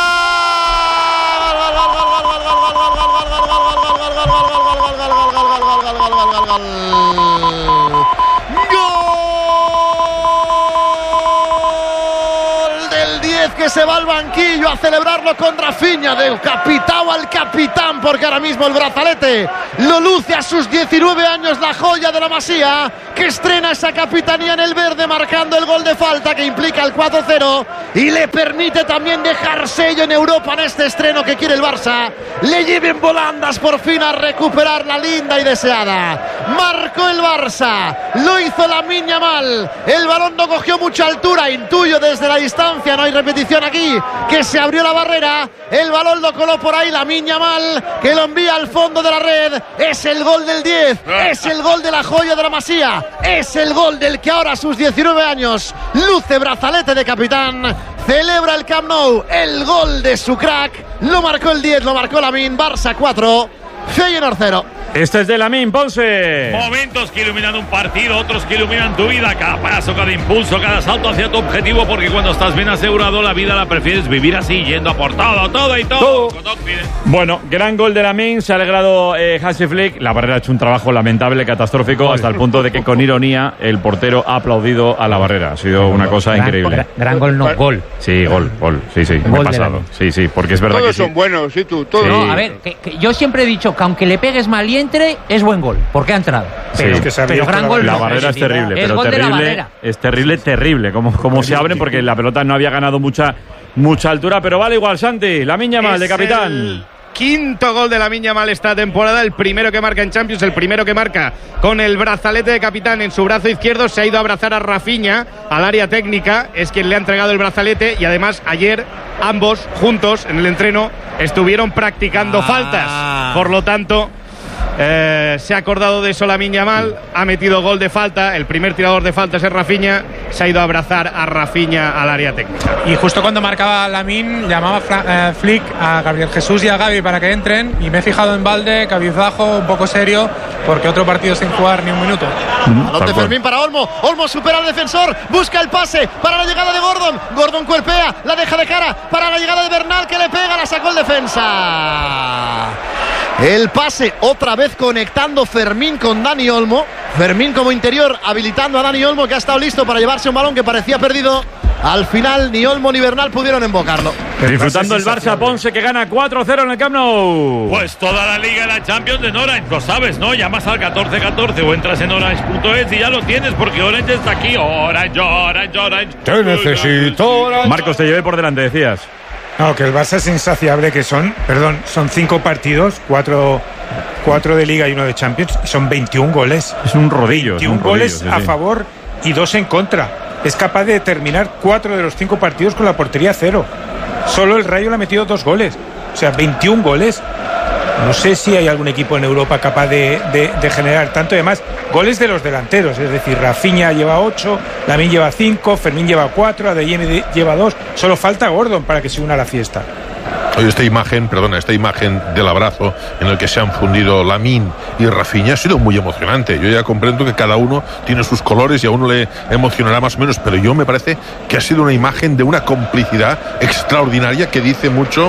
Que se va al banquillo a celebrarlo con Rafinha, del capitán al capitán, porque ahora mismo el brazalete lo luce a sus 19 años, la joya de la Masía, que estrena esa capitanía en el verde, marcando el gol de falta que implica el 4-0 y le permite también dejar sello en Europa en este estreno que quiere el Barça. Le lleven volandas por fin a recuperar la linda y deseada. Marcó el Barça, lo hizo Lamine Yamal, el balón no cogió mucha altura, intuyo desde la distancia, no hay repetición aquí, que se abrió la barrera, el balón lo coló por ahí Lamine Yamal, que lo envía al fondo de la red. Es el gol del 10, es el gol de la joya de la Masía, es el gol del que ahora a sus 19 años luce brazalete de capitán, celebra el Camp Nou, el gol de su crack, lo marcó el 10, lo marcó Lamine. Barça 4, Feyenoord 0. Este es de Lamine, Ponce. Momentos que iluminan un partido, otros que iluminan tu vida. Cada paso, cada impulso, cada salto hacia tu objetivo, porque cuando estás bien asegurado, la vida la prefieres vivir así, yendo a por todo y todo. Bueno, gran gol de Lamine, se ha alegrado Hansi Flick. La barrera ha hecho un trabajo lamentable, catastrófico, hasta el punto de que con ironía el portero ha aplaudido a la barrera. Ha sido una cosa increíble. Gran gol, no, gol. Sí, gol, sí, me he pasado. Sí, porque es verdad todos que son buenos, sí, tú, todos. No, a ver, que yo siempre he dicho que aunque le pegues mal y entre, es buen gol, porque ha entrado. Pero gran gol. La barrera es terrible, es pero gol terrible. Es terrible, como se abre, porque la pelota no había ganado mucha altura, pero vale igual, Santi. Lamine Yamal de capitán. El quinto gol de Lamine Yamal esta temporada, el primero que marca en Champions, el primero que marca con el brazalete de capitán en su brazo izquierdo. Se ha ido a abrazar a Rafinha al área técnica, es quien le ha entregado el brazalete, y además ayer ambos juntos en el entreno estuvieron practicando faltas. Por lo tanto, se ha acordado de eso Lamine Yamal, ha metido gol de falta, el primer tirador de faltas es Rafinha, se ha ido a abrazar a Rafinha al área técnica. Y justo cuando marcaba Lamine, llamaba Flick a Gabriel Jesús y a Gavi para que entren, y me he fijado en Valde, cabizbajo, un poco serio, porque otro partido sin jugar ni un minuto. Balón de Fermín para Olmo, Olmo supera al defensor, busca el pase para la llegada de Gordon cuerpea, la deja de cara para la llegada de Bernal, que le pega, la sacó el defensa. El pase otra vez conectando Fermín con Dani Olmo. Fermín como interior habilitando a Dani Olmo, que ha estado listo para llevarse un balón que parecía perdido. Al final ni Olmo ni Bernal pudieron embocarlo. Disfrutando el Barça, Ponce, que gana 4-0 en el Camp Nou. Pues toda la Liga de la Champions en Orange, lo sabes, ¿no? Llamas al 1414 o entras en orange.es y ya lo tienes, porque Orange está aquí. Orange. Te necesito, Orange. Marcos, te llevé por delante, decías. No, que el Barça es insaciable, que son 5 partidos, 4 de Liga y 1 de Champions, y son 21 goles. Es un rodillo. 21 goles a favor y 2 en contra. Es capaz de terminar 4 de los 5 partidos con la portería 0. Solo el Rayo le ha metido 2 goles. O sea, 21 goles. No sé si hay algún equipo en Europa capaz de generar tanto. Además, goles de los delanteros. Es decir, Rafinha lleva 8, Lamine lleva 5, Fermín lleva 4, Adeyemi lleva 2. Solo falta Gordon para que se una a la fiesta. Oye, esta imagen del abrazo en el que se han fundido Lamine y Rafinha ha sido muy emocionante. Yo ya comprendo que cada uno tiene sus colores y a uno le emocionará más o menos, pero yo me parece que ha sido una imagen de una complicidad extraordinaria que dice mucho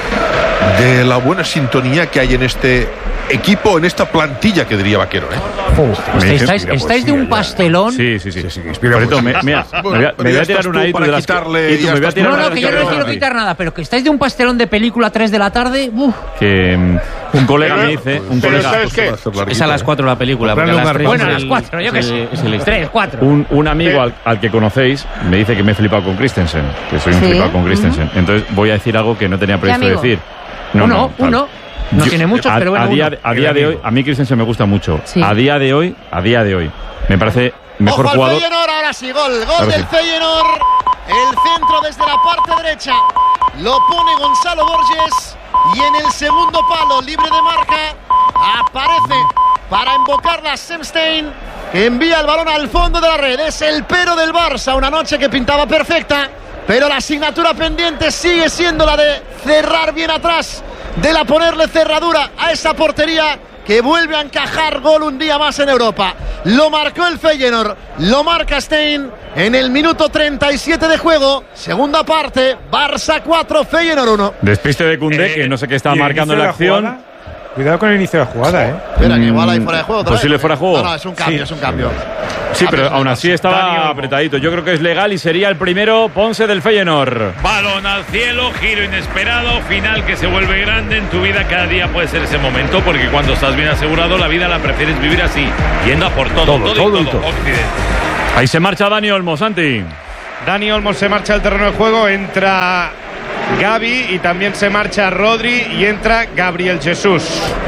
de la buena sintonía que hay en este equipo, en esta plantilla, que diría Vaquero, estáis de un pastelón. Sí. Me voy a tirar una ahí, No, que yo no quiero quitar nada, pero que estáis de un pastelón de película a 3 de la tarde. Que un colega me dice, ¿sabes qué? Es a las 4 la película. Bueno, a las 4, yo qué sé. 3, 4. Un amigo al que conocéis me dice que me he flipado con Christensen, que soy un flipado con Christensen. Entonces voy a decir algo que no tenía previsto decir. Uno. No tiene muchos, pero bueno. A día de hoy, a mí Christensen me gusta mucho. Sí. A día de hoy, me parece mejor Ojo jugador. Al Feyenoord, ahora sí, gol del Feyenoord. El centro desde la parte derecha lo pone Gonzalo Borges, y en el segundo palo, libre de marca, aparece para invocarla Semstein, que envía el balón al fondo de la red. Es el pero del Barça, una noche que pintaba perfecta, pero la asignatura pendiente sigue siendo la de cerrar bien atrás, de la ponerle cerradura a esa portería que vuelve a encajar gol un día más en Europa. Lo marcó el Feyenoord, lo marca Stein en el minuto 37 de juego. Segunda parte, Barça 4, Feyenoord 1. Despiste de Koundé, que no sé qué estaba marcando en la acción. Cuidado con el inicio de la jugada, Espera, que igual hay fuera de juego. ¿Posible fuera de juego? No, es un cambio, es un cambio. Sí, pero aún así estaba apretadito. Yo creo que es legal y sería el primero Ponce del Feyenoord. Balón al cielo, giro inesperado, final que se vuelve grande en tu vida. Cada día puede ser ese momento, porque cuando estás bien asegurado, la vida la prefieres vivir así, yendo a por todo. Ahí se marcha Dani Olmo, Santi. Dani Olmo se marcha al terreno de juego, entra Gavi y también se marcha Rodri y entra Gabriel Jesús.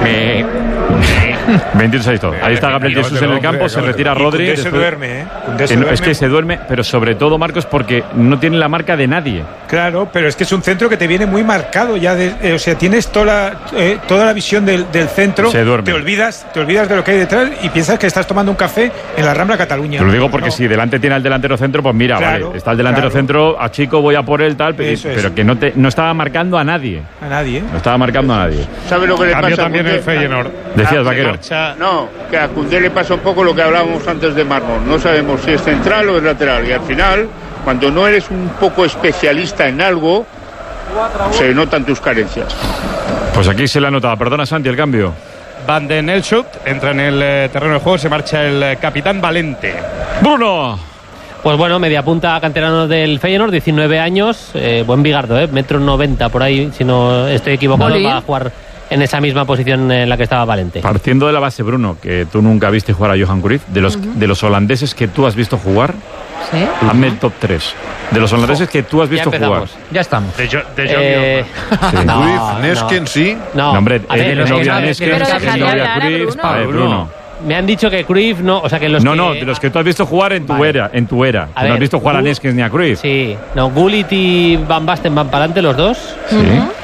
26 todo. Ahí está Gabriel Jesús en el campo, se retira Rodri. Koundé se duerme, Es que se duerme, pero sobre todo, Marcos, porque no tiene la marca de nadie. Claro, pero es que es un centro que te viene muy marcado ya. O sea, tienes toda la visión del centro. Se duerme. Te olvidas de lo que hay detrás y piensas que estás tomando un café en la Rambla Cataluña. Te lo digo porque si delante tiene al delantero centro, pues mira, claro, vale, está el delantero centro, a Chico voy a por él, tal, pero que no estaba marcando a nadie. No estaba marcando a nadie. ¿Sabe lo que le pasa también el Feyenoord? Decías, Vaquero. No, que a Koundé le pasa un poco lo que hablábamos antes de Marmol. No sabemos si es central o es lateral. Y al final, cuando no eres un poco especialista en algo, se notan tus carencias. Pues aquí se le ha notado. Perdona, Santi, el cambio. Van den Elschut entra en el terreno de juego, se marcha el capitán Valente. Bruno. Pues bueno, media punta canterano del Feyenoord, 19 años, buen bigardo, 1,90 m por ahí, si no estoy equivocado, va a jugar en esa misma posición en la que estaba Valente. Partiendo de la base, Bruno, que tú nunca viste jugar a Johan Cruyff, de los holandeses que tú has visto jugar, ¿sí? Hazme el top 3. De los holandeses que tú has visto jugar. Ya estamos. Cruyff, Nesken, sí. No, hombre, no había Nesken, no había Cruyff, Bruno. Me han dicho que Cruyff no, o sea que los No, de los que tú has visto jugar en tu era. No has visto jugar a Nesken ni a Cruyff. Sí, no, Gullit y Van Basten van para adelante los dos. Sí.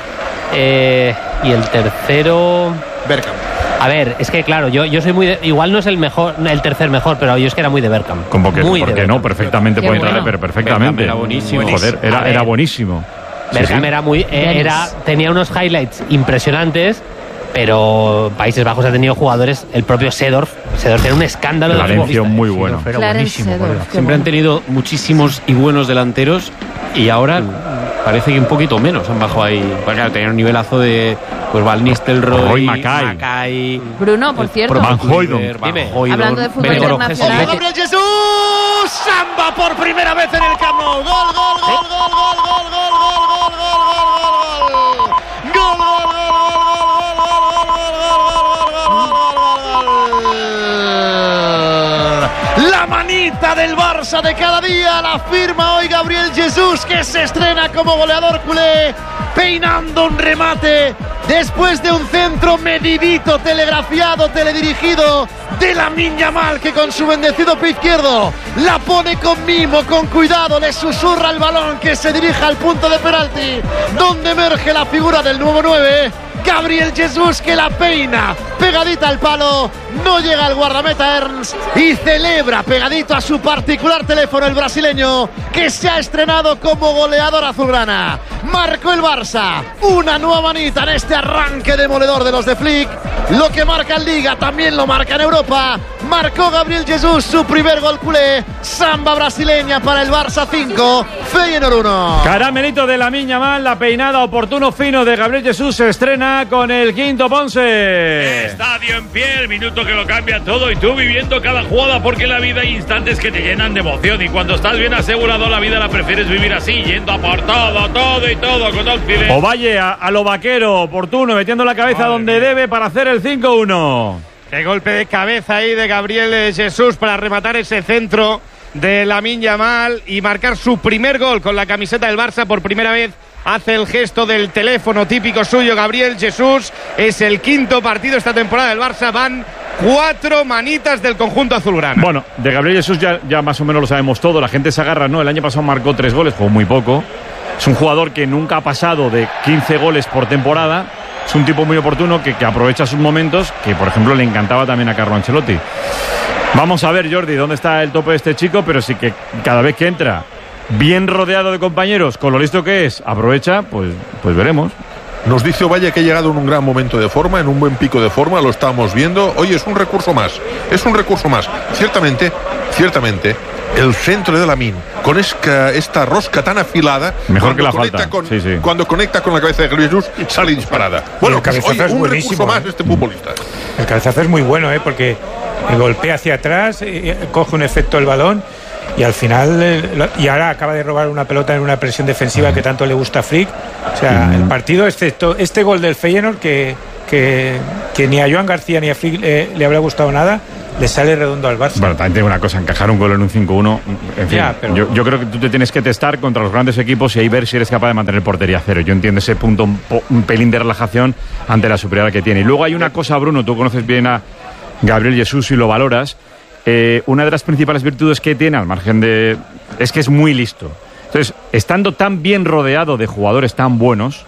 Y el tercero, Bergkamp. A ver, es que claro, yo soy muy igual no es el tercer mejor, pero yo es que era muy de Bergkamp. ¿Cómo que muy ¿por qué no? Perfectamente puede entrar, pero perfectamente. Era buenísimo. Joder, era buenísimo. Bergkamp tenía unos highlights impresionantes. Pero Países Bajos ha tenido jugadores, el propio Seedorf era un escándalo de Valencia, muy bueno. Pero buenísimo. Siempre han tenido muchísimos y buenos delanteros y ahora parece que un poquito menos han bajado ahí. Pues claro, tenían un nivelazo de Van Nistelrooy, Mackay. Bruno, por cierto. Van Hooijdonk. Hablando de fútbol internacional. Gabriel Jesús, Samba por primera vez en el Camp Nou. La manita del Barça de cada día la firma hoy Gabriel Jesús, que se estrena como goleador culé, peinando un remate después de un centro medidito, telegrafiado, teledirigido de Lamine Yamal, que con su bendecido pie izquierdo la pone con mimo, con cuidado, le susurra el balón que se dirija al punto de penalti, donde emerge la figura del nuevo 9, Gabriel Jesús, que la peina pegadita al palo, no llega al guardameta Ernst y celebra pegadito a su particular teléfono el brasileño, que se ha estrenado como goleador azulgrana. Marcó el Barça, una nueva manita en este arranque demoledor de los de Flick. Lo que marca en Liga también lo marca en Europa. Marcó Gabriel Jesús su primer gol culé. Samba brasileña para el Barça 5, Feyenoord 1. Caramelito de Lamine Yamal, la peinada oportuno fino de Gabriel Jesús se estrena con el quinto Ponce. Estadio en pie, el minuto que lo cambia todo y tú viviendo cada jugada, porque en la vida hay instantes que te llenan de emoción y cuando estás bien asegurado la vida la prefieres vivir así, yendo a por todo y todo con Occidente. Ovalle a lo vaquero, oportuno, metiendo la cabeza donde debe para hacer el 5-1. Qué golpe de cabeza ahí de Gabriel Jesús para rematar ese centro de Lamine Yamal y marcar su primer gol con la camiseta del Barça. Por primera vez hace el gesto del teléfono típico suyo Gabriel Jesús. Es el quinto partido esta temporada del Barça. Van 4 manitas del conjunto azulgrana. Bueno, de Gabriel Jesús ya más o menos lo sabemos todo. La gente se agarra, ¿no? El año pasado marcó 3 goles, jugó muy poco. Es un jugador que nunca ha pasado de 15 goles por temporada. Es un tipo muy oportuno que aprovecha sus momentos, que por ejemplo le encantaba también a Carlo Ancelotti. Vamos a ver, Jordi, dónde está el tope de este chico, pero sí que cada vez que entra bien rodeado de compañeros, con lo listo que es, aprovecha, pues veremos. Nos dice Ovalle que ha llegado en un gran momento de forma, en un buen pico de forma, lo estamos viendo. Oye, es un recurso más. Ciertamente, el centro de Lamine, con esta rosca tan afilada, mejor que la falta. Cuando conecta con la cabeza de Jesús, sale disparada. Bueno, el cabezazo oye, es un buenísimo, recurso más este futbolista. El cabezazo es muy bueno, porque golpea hacia atrás, coge un efecto el balón. Y al final, y ahora acaba de robar una pelota en una presión defensiva que tanto le gusta a Flick. O sea, el partido, excepto este gol del Feyenoord, que ni a Joan García ni a Flick le habrá gustado nada, le sale redondo al Barça. Bueno, también tengo una cosa, encajar un gol en un 5-1, en fin, pero yo creo que tú te tienes que testar contra los grandes equipos y ahí ver si eres capaz de mantener portería cero. Yo entiendo ese punto, un pelín de relajación ante la superioridad que tiene. Y luego hay una cosa, Bruno, tú conoces bien a Gabriel Jesús y lo valoras. Una de las principales virtudes que tiene, al margen de... es que es muy listo. Entonces, estando tan bien rodeado de jugadores tan buenos...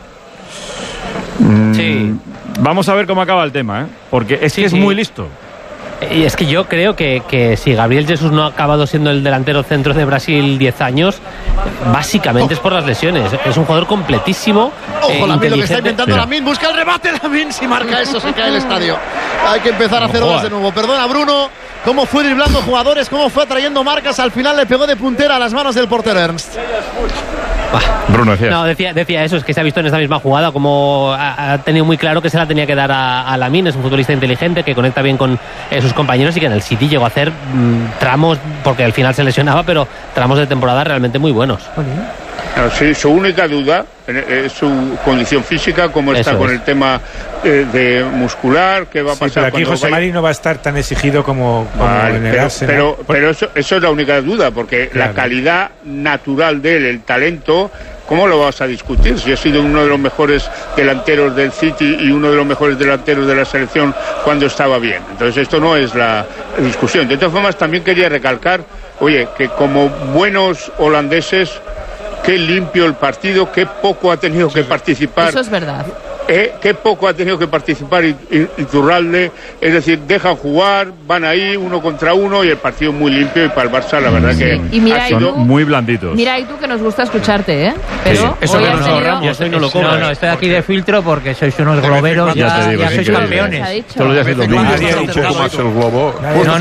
vamos a ver cómo acaba el tema, porque es que es muy listo. Y es que yo creo que si Gabriel Jesús no ha acabado siendo el delantero centro de Brasil 10 años, básicamente es por las lesiones. Es un jugador completísimo. Ojo, Lamine, lo que está intentando Lamine, busca el remate, Lamine, si marca eso se cae el estadio. Hay que empezar a hacer goles de nuevo. Perdona, Bruno, cómo fue driblando jugadores, cómo fue atrayendo marcas, al final le pegó de puntera a las manos del portero Ernst. Bruno decía. No, decía eso, es que se ha visto en esta misma jugada como ha tenido muy claro que se la tenía que dar a Lamine. Es un futbolista inteligente que conecta bien con sus compañeros y que en el City llegó a hacer tramos, porque al final se lesionaba, pero tramos de temporada realmente muy buenos. Sí, su única duda es su condición física, cómo está con el tema de muscular, qué va a pasar. Pero aquí José Mari no va a estar tan exigido como en el Arsenal. Pero eso es la única duda, porque la calidad natural de él, el talento, ¿cómo lo vas a discutir? Si ha sido uno de los mejores delanteros del City y uno de los mejores delanteros de la selección cuando estaba bien. Entonces esto no es la discusión. De todas formas, también quería recalcar, oye, que como buenos holandeses, qué limpio el partido, qué poco ha tenido que participar. Eso es verdad. Qué poco ha tenido que participar Iturralde, es decir, dejan jugar, van ahí uno contra uno y el partido muy limpio, y para el Barça la verdad que y mira, son muy blanditos. Mira, y tú que nos gusta escucharte, pero eso hoy nos ahorramos. No, estoy aquí de filtro porque sois unos globeros, ya sois campeones. Solo ya un poco más el globo.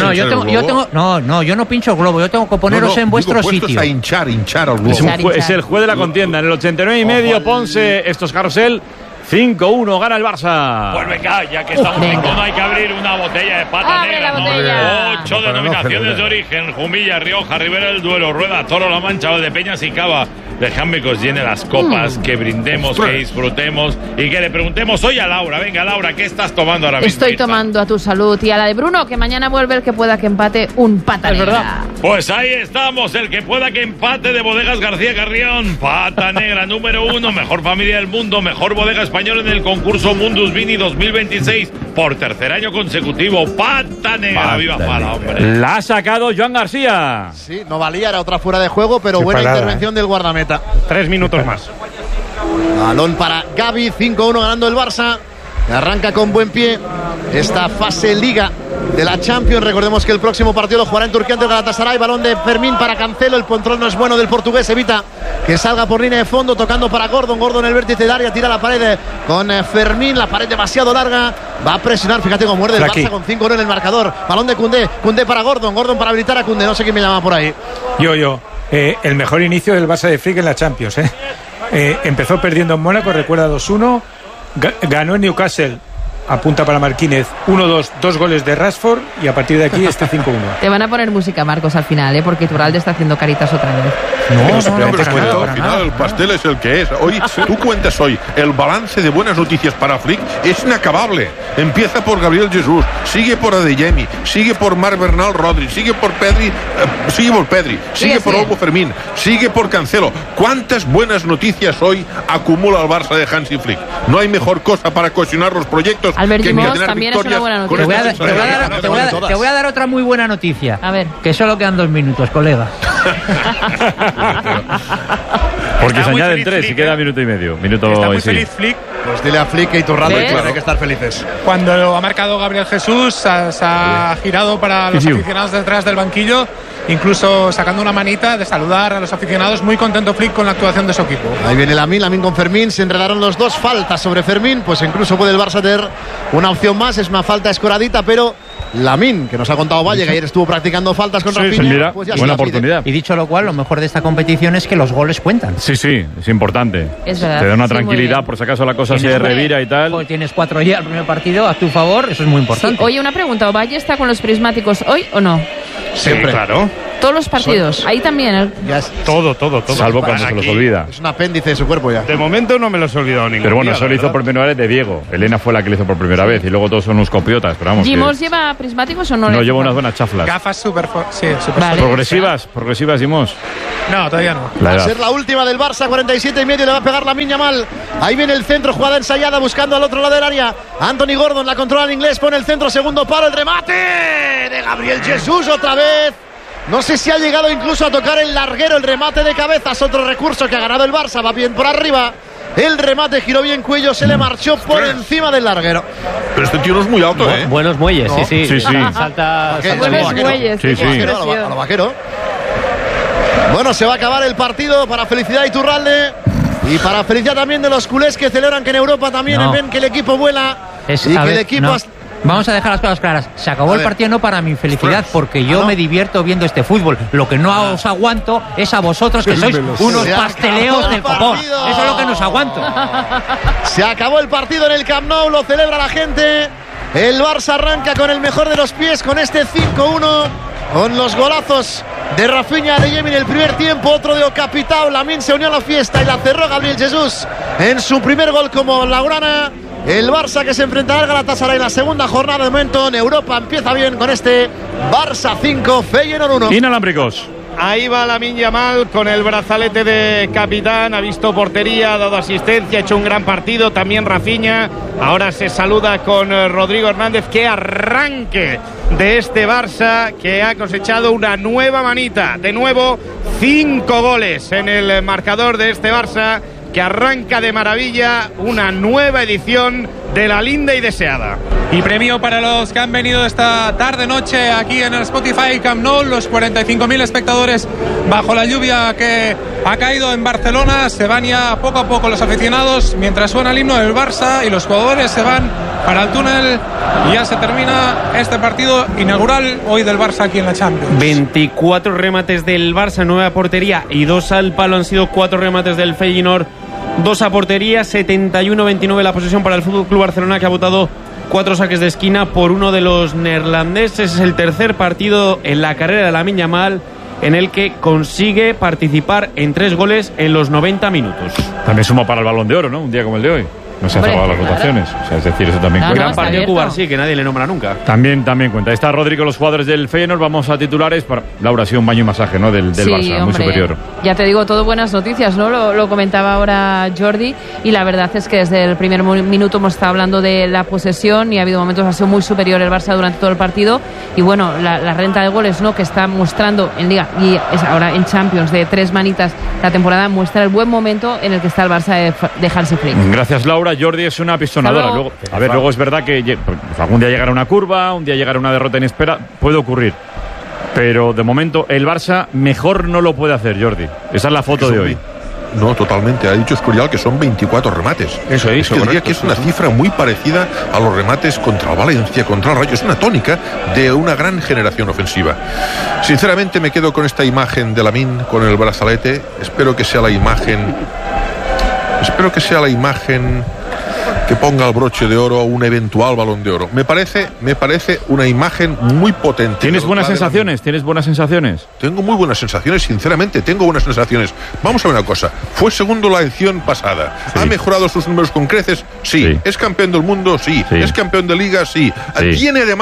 Yo no pincho el globo, yo tengo que poneros en vuestro sitio. A hinchar al globo. Es el juez de la contienda. En el 89,5 Ponce, estos carrusel. 5-1, gana el Barça. Pues venga, ya que estamos en tono, hay que abrir una botella de pata negra. 8 denominaciones de origen: Jumilla, Rioja, Ribera del Duero, Rueda, Toro, La Mancha, Valdepeñas y Cava. Dejadme que os llene las copas, que brindemos, que disfrutemos y que le preguntemos hoy a Laura. Venga, Laura, ¿qué estás tomando ahora mismo? Estoy tomando a tu salud y a la de Bruno, que mañana vuelve el que pueda que empate un pata negra. ¿Verdad? Pues ahí estamos, el que pueda que empate de Bodegas García Carrión. Pata negra número 1, mejor familia del mundo, mejor bodega española en el concurso Mundus Vini 2026 por tercer año consecutivo. Pata negra, viva Pala, hombre. La ha sacado Joan García. Sí, no valía, era otra fuera de juego, pero buena intervención del guardameta. 3 minutos más. Balón para Gavi, 5-1 ganando el Barça. Arranca con buen pie esta fase Liga de la Champions. Recordemos que el próximo partido lo jugará en Turquía ante el Galatasaray. Balón de Fermín para Cancelo. El control no es bueno del portugués. Evita que salga por línea de fondo, tocando para Gordon. Gordon en el vértice del área, tira la pared con Fermín. La pared demasiado larga. Va a presionar. Fíjate cómo muerde el Barça con 5-1 en el marcador. Balón de Koundé. Koundé para Gordon. Gordon para habilitar a Koundé. No sé quién me llama por ahí. Yo. El mejor inicio del Barça de Flick en la Champions. Empezó perdiendo en Mónaco, recuerda 2-1. Ganó en Newcastle, apunta para Marquínez, 1-2, 2 goles de Rashford, y a partir de aquí 5-1. Te van a poner música, Marcos, al final, porque Iturralde está haciendo caritas otra vez. Al final el pastel es el que es. Hoy tú cuentas hoy el balance de buenas noticias para Flick es inacabable. Empieza por Gabriel Jesús, sigue por Adeyemi, sigue por Marc Bernal Rodri, sigue por Pedri, sigue por Olmo Fermín, sigue por Cancelo. ¿Cuántas buenas noticias hoy acumula el Barça de Hansi Flick? No hay mejor cosa para cohesionar los proyectos Albert Gimos también es una buena noticia. Te voy a dar otra muy buena noticia. A ver. Que solo quedan 2 minutos, colega. Porque se añaden 3 y queda minuto y medio. Está muy feliz Flick. Pues dile a Flick que Iturralde tiene que estar felices. Cuando ha marcado Gabriel Jesús, se ha girado para los aficionados detrás del banquillo, incluso sacando una manita de saludar a los aficionados. Muy contento Flick con la actuación de su equipo. Ahí viene Lamine con Fermín, se enredaron los dos, faltas sobre Fermín, pues incluso puede el Barça tener una opción más, es una falta escoradita, pero Lamine, que nos ha contado Valle, que ayer estuvo practicando faltas con Rafinha, pues ya buena oportunidad. Y dicho lo cual, lo mejor de esta competición es que los goles cuentan. Sí, es importante. Es verdad. Te da una tranquilidad por si acaso la cosa se revira y tal. Pues tienes 4 ya el primer partido a tu favor, eso es muy importante. Sí. Oye, una pregunta, ¿Valle está con los prismáticos hoy o no? Siempre. Sí, claro. Todos los partidos, ahí también. Todo. Salvo cuando se los olvida. Es un apéndice de su cuerpo ya. De momento no me los he olvidado ninguno. Pero bueno, eso lo hizo por primera vez de Diego. Elena fue la que lo hizo por primera vez y luego todos son unos copiotas. Pero vamos. ¿Gimos lleva prismáticos o no? No, lleva unas buenas chaflas. Gafas super vale. Progresivas, Gimos. No, todavía no. Va a ser la última del Barça, 47 y medio, le va a pegar Lamine Yamal. Ahí viene el centro, jugada ensayada, buscando al otro lado del área. Anthony Gordon la controla en inglés, pone el centro, segundo palo, el remate de Gabriel Jesús otra vez. No sé si ha llegado incluso a tocar el larguero, el remate de cabezas, otro recurso que ha ganado el Barça, va bien por arriba. El remate giró bien cuello, se le marchó por encima del larguero. Pero este tío no es muy alto, ¿eh? Buenos muelles, no. sí. Salta buenos muelles. Sí. A lo vaquero. Bueno, se va a acabar el partido para felicidad de Iturralde y para felicidad también de los culés que celebran que en Europa también ven que el equipo vuela y que el equipo... Vamos a dejar las cosas claras. Se acabó el partido no para mi felicidad, porque yo me divierto viendo este fútbol. Lo que no os aguanto es a vosotros, que sois unos pasteleos del copón. Eso es lo que nos aguanto. Se acabó el partido en el Camp Nou, lo celebra la gente. El Barça arranca con el mejor de los pies, con este 5-1, con los golazos de Rafinha, de Yemi en el primer tiempo, otro de Ocapitao. Lamine se unió a la fiesta y la cerró Gabriel Jesús en su primer gol como blaugrana. El Barça que se enfrentará al Galatasaray en la segunda jornada. De momento en Europa empieza bien con este Barça 5, Feyenoord 1. Inalámbricos. Ahí va Lamine Yamal con el brazalete de capitán, ha visto portería, ha dado asistencia, ha hecho un gran partido, también Rafinha. Ahora se saluda con Rodrigo Hernández. ¡Qué arranque de este Barça, que ha cosechado una nueva manita! De nuevo, 5 goles en el marcador de este Barça, que arranca de maravilla una nueva edición de la linda y deseada. Y premio para los que han venido esta tarde-noche aquí en el Spotify Camp Nou, los 45.000 espectadores bajo la lluvia que ha caído en Barcelona. Se van ya poco a poco los aficionados mientras suena el himno del Barça y los jugadores se van para el túnel y ya se termina este partido inaugural hoy del Barça aquí en la Champions. 24 remates del Barça, 9 a portería y 2 al palo. Han sido 4 remates del Feyenoord, 2 a portería. 71-29 la posesión para el FC Barcelona, que ha votado 4 saques de esquina por uno de los neerlandeses. Es el tercer partido en la carrera de Lamine Yamal en el que consigue participar en 3 goles en los 90 minutos. También suma para el Balón de Oro, ¿no? Un día como el de hoy. No se han acabado las votaciones. O sea, es decir, eso también cuenta. Gran partido Cuba, sí, que nadie le nombra nunca. También cuenta. Ahí está Rodrigo, los jugadores del Feyenoord. Vamos a titulares. Laura, ha sido un baño y masaje, ¿no? Del sí, Barça, hombre, muy superior. Ya te digo, todo buenas noticias, ¿no? Lo comentaba ahora Jordi, y la verdad es que desde el primer minuto hemos estado hablando de la posesión y ha habido momentos, ha sido muy superior el Barça durante todo el partido. Y bueno, la renta de goles, ¿no?, que está mostrando en Liga y es ahora en Champions, de 3 manitas la temporada, muestra el buen momento en el que está el Barça de Hansi Flick. Gracias, Laura. Jordi es una pisonadora. Luego es verdad que algún día llegará una curva, un día llegará una derrota inesperada, puede ocurrir. Pero de momento el Barça mejor no lo puede hacer, Jordi. Esa es la foto de hoy. No, totalmente. Ha dicho Escorial que son 24 remates. Eso es. Que diría que es una cifra muy parecida a los remates contra el Valencia, contra el Rayo. Es una tónica de una gran generación ofensiva. Sinceramente me quedo con esta imagen de Lamine con el brazalete. Espero que sea la imagen que ponga el broche de oro a un eventual Balón de Oro. Me parece una imagen muy potente. ¿Tienes buenas sensaciones? Tengo muy buenas sensaciones, sinceramente, tengo buenas sensaciones. Vamos a ver una cosa. Fue segundo la edición pasada. Sí. ¿Ha mejorado sus números con creces? Sí. ¿Es campeón del mundo? Sí. ¿Es campeón de Liga? Sí. Tiene además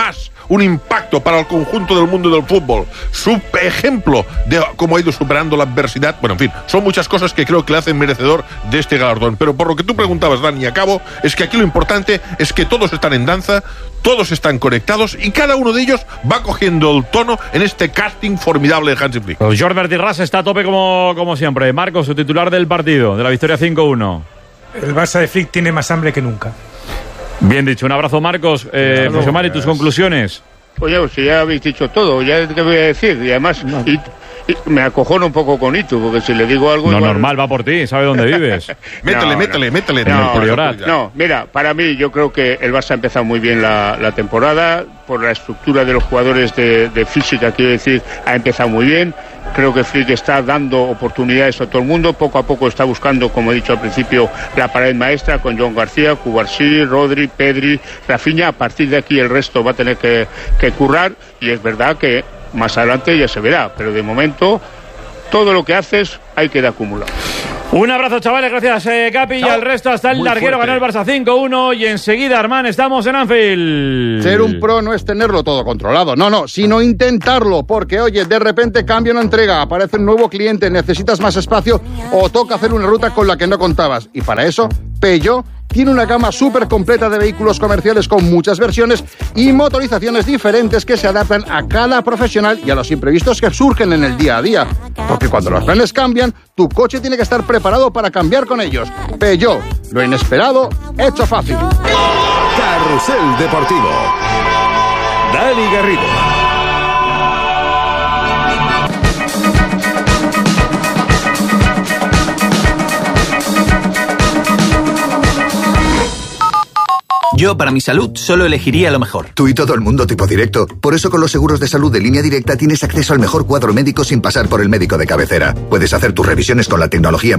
un impacto para el conjunto del mundo del fútbol, su ejemplo de cómo ha ido superando la adversidad. Bueno, en fin, son muchas cosas que creo que le hacen merecedor de este galardón. Pero por lo que tú preguntabas, Dani, y acabo, es que aquí lo importante es que todos están en danza, todos están conectados y cada uno de ellos va cogiendo el tono en este casting formidable de Hansi Flick. Pues Jordi Ras está a tope como siempre. Marcos, su titular del partido, de la victoria 5-1. El Barça de Flick tiene más hambre que nunca. Bien dicho, un abrazo, Marcos. José Mari, tus conclusiones. Oye, pues ya habéis dicho todo, ya te voy a decir. Y además, y me acojono un poco con Itu, porque si le digo algo... No, igual... normal, va por ti, sabe dónde vives. métele. No, mira, para mí yo creo que el Barça ha empezado muy bien la temporada, por la estructura de los jugadores de física, quiero decir, ha empezado muy bien. Creo que Flick está dando oportunidades a todo el mundo, poco a poco está buscando, como he dicho al principio, la pared maestra con John García, Cubarsí, Rodri, Pedri, Rafinha. A partir de aquí el resto va a tener que currar, y es verdad que más adelante ya se verá, pero de momento todo lo que haces hay que ir acumulado. Un abrazo, chavales, gracias Capi. Chao. Y al resto hasta el larguero. Ganó el Barça 5-1 y enseguida, Armán, estamos en Anfield. Ser un pro no es tenerlo todo controlado, no, sino intentarlo, porque oye, de repente cambia una entrega, aparece un nuevo cliente, necesitas más espacio o toca hacer una ruta con la que no contabas, y para eso Peugeot tiene una gama súper completa de vehículos comerciales con muchas versiones y motorizaciones diferentes que se adaptan a cada profesional y a los imprevistos que surgen en el día a día. Porque cuando los planes cambian, tu coche tiene que estar preparado para cambiar con ellos. Peugeot, lo inesperado, hecho fácil. Carrusel Deportivo. Dani Garrido. Yo, para mi salud, solo elegiría lo mejor. Tú y todo el mundo tipo directo. Por eso con los seguros de salud de Línea Directa tienes acceso al mejor cuadro médico sin pasar por el médico de cabecera. Puedes hacer tus revisiones con la tecnología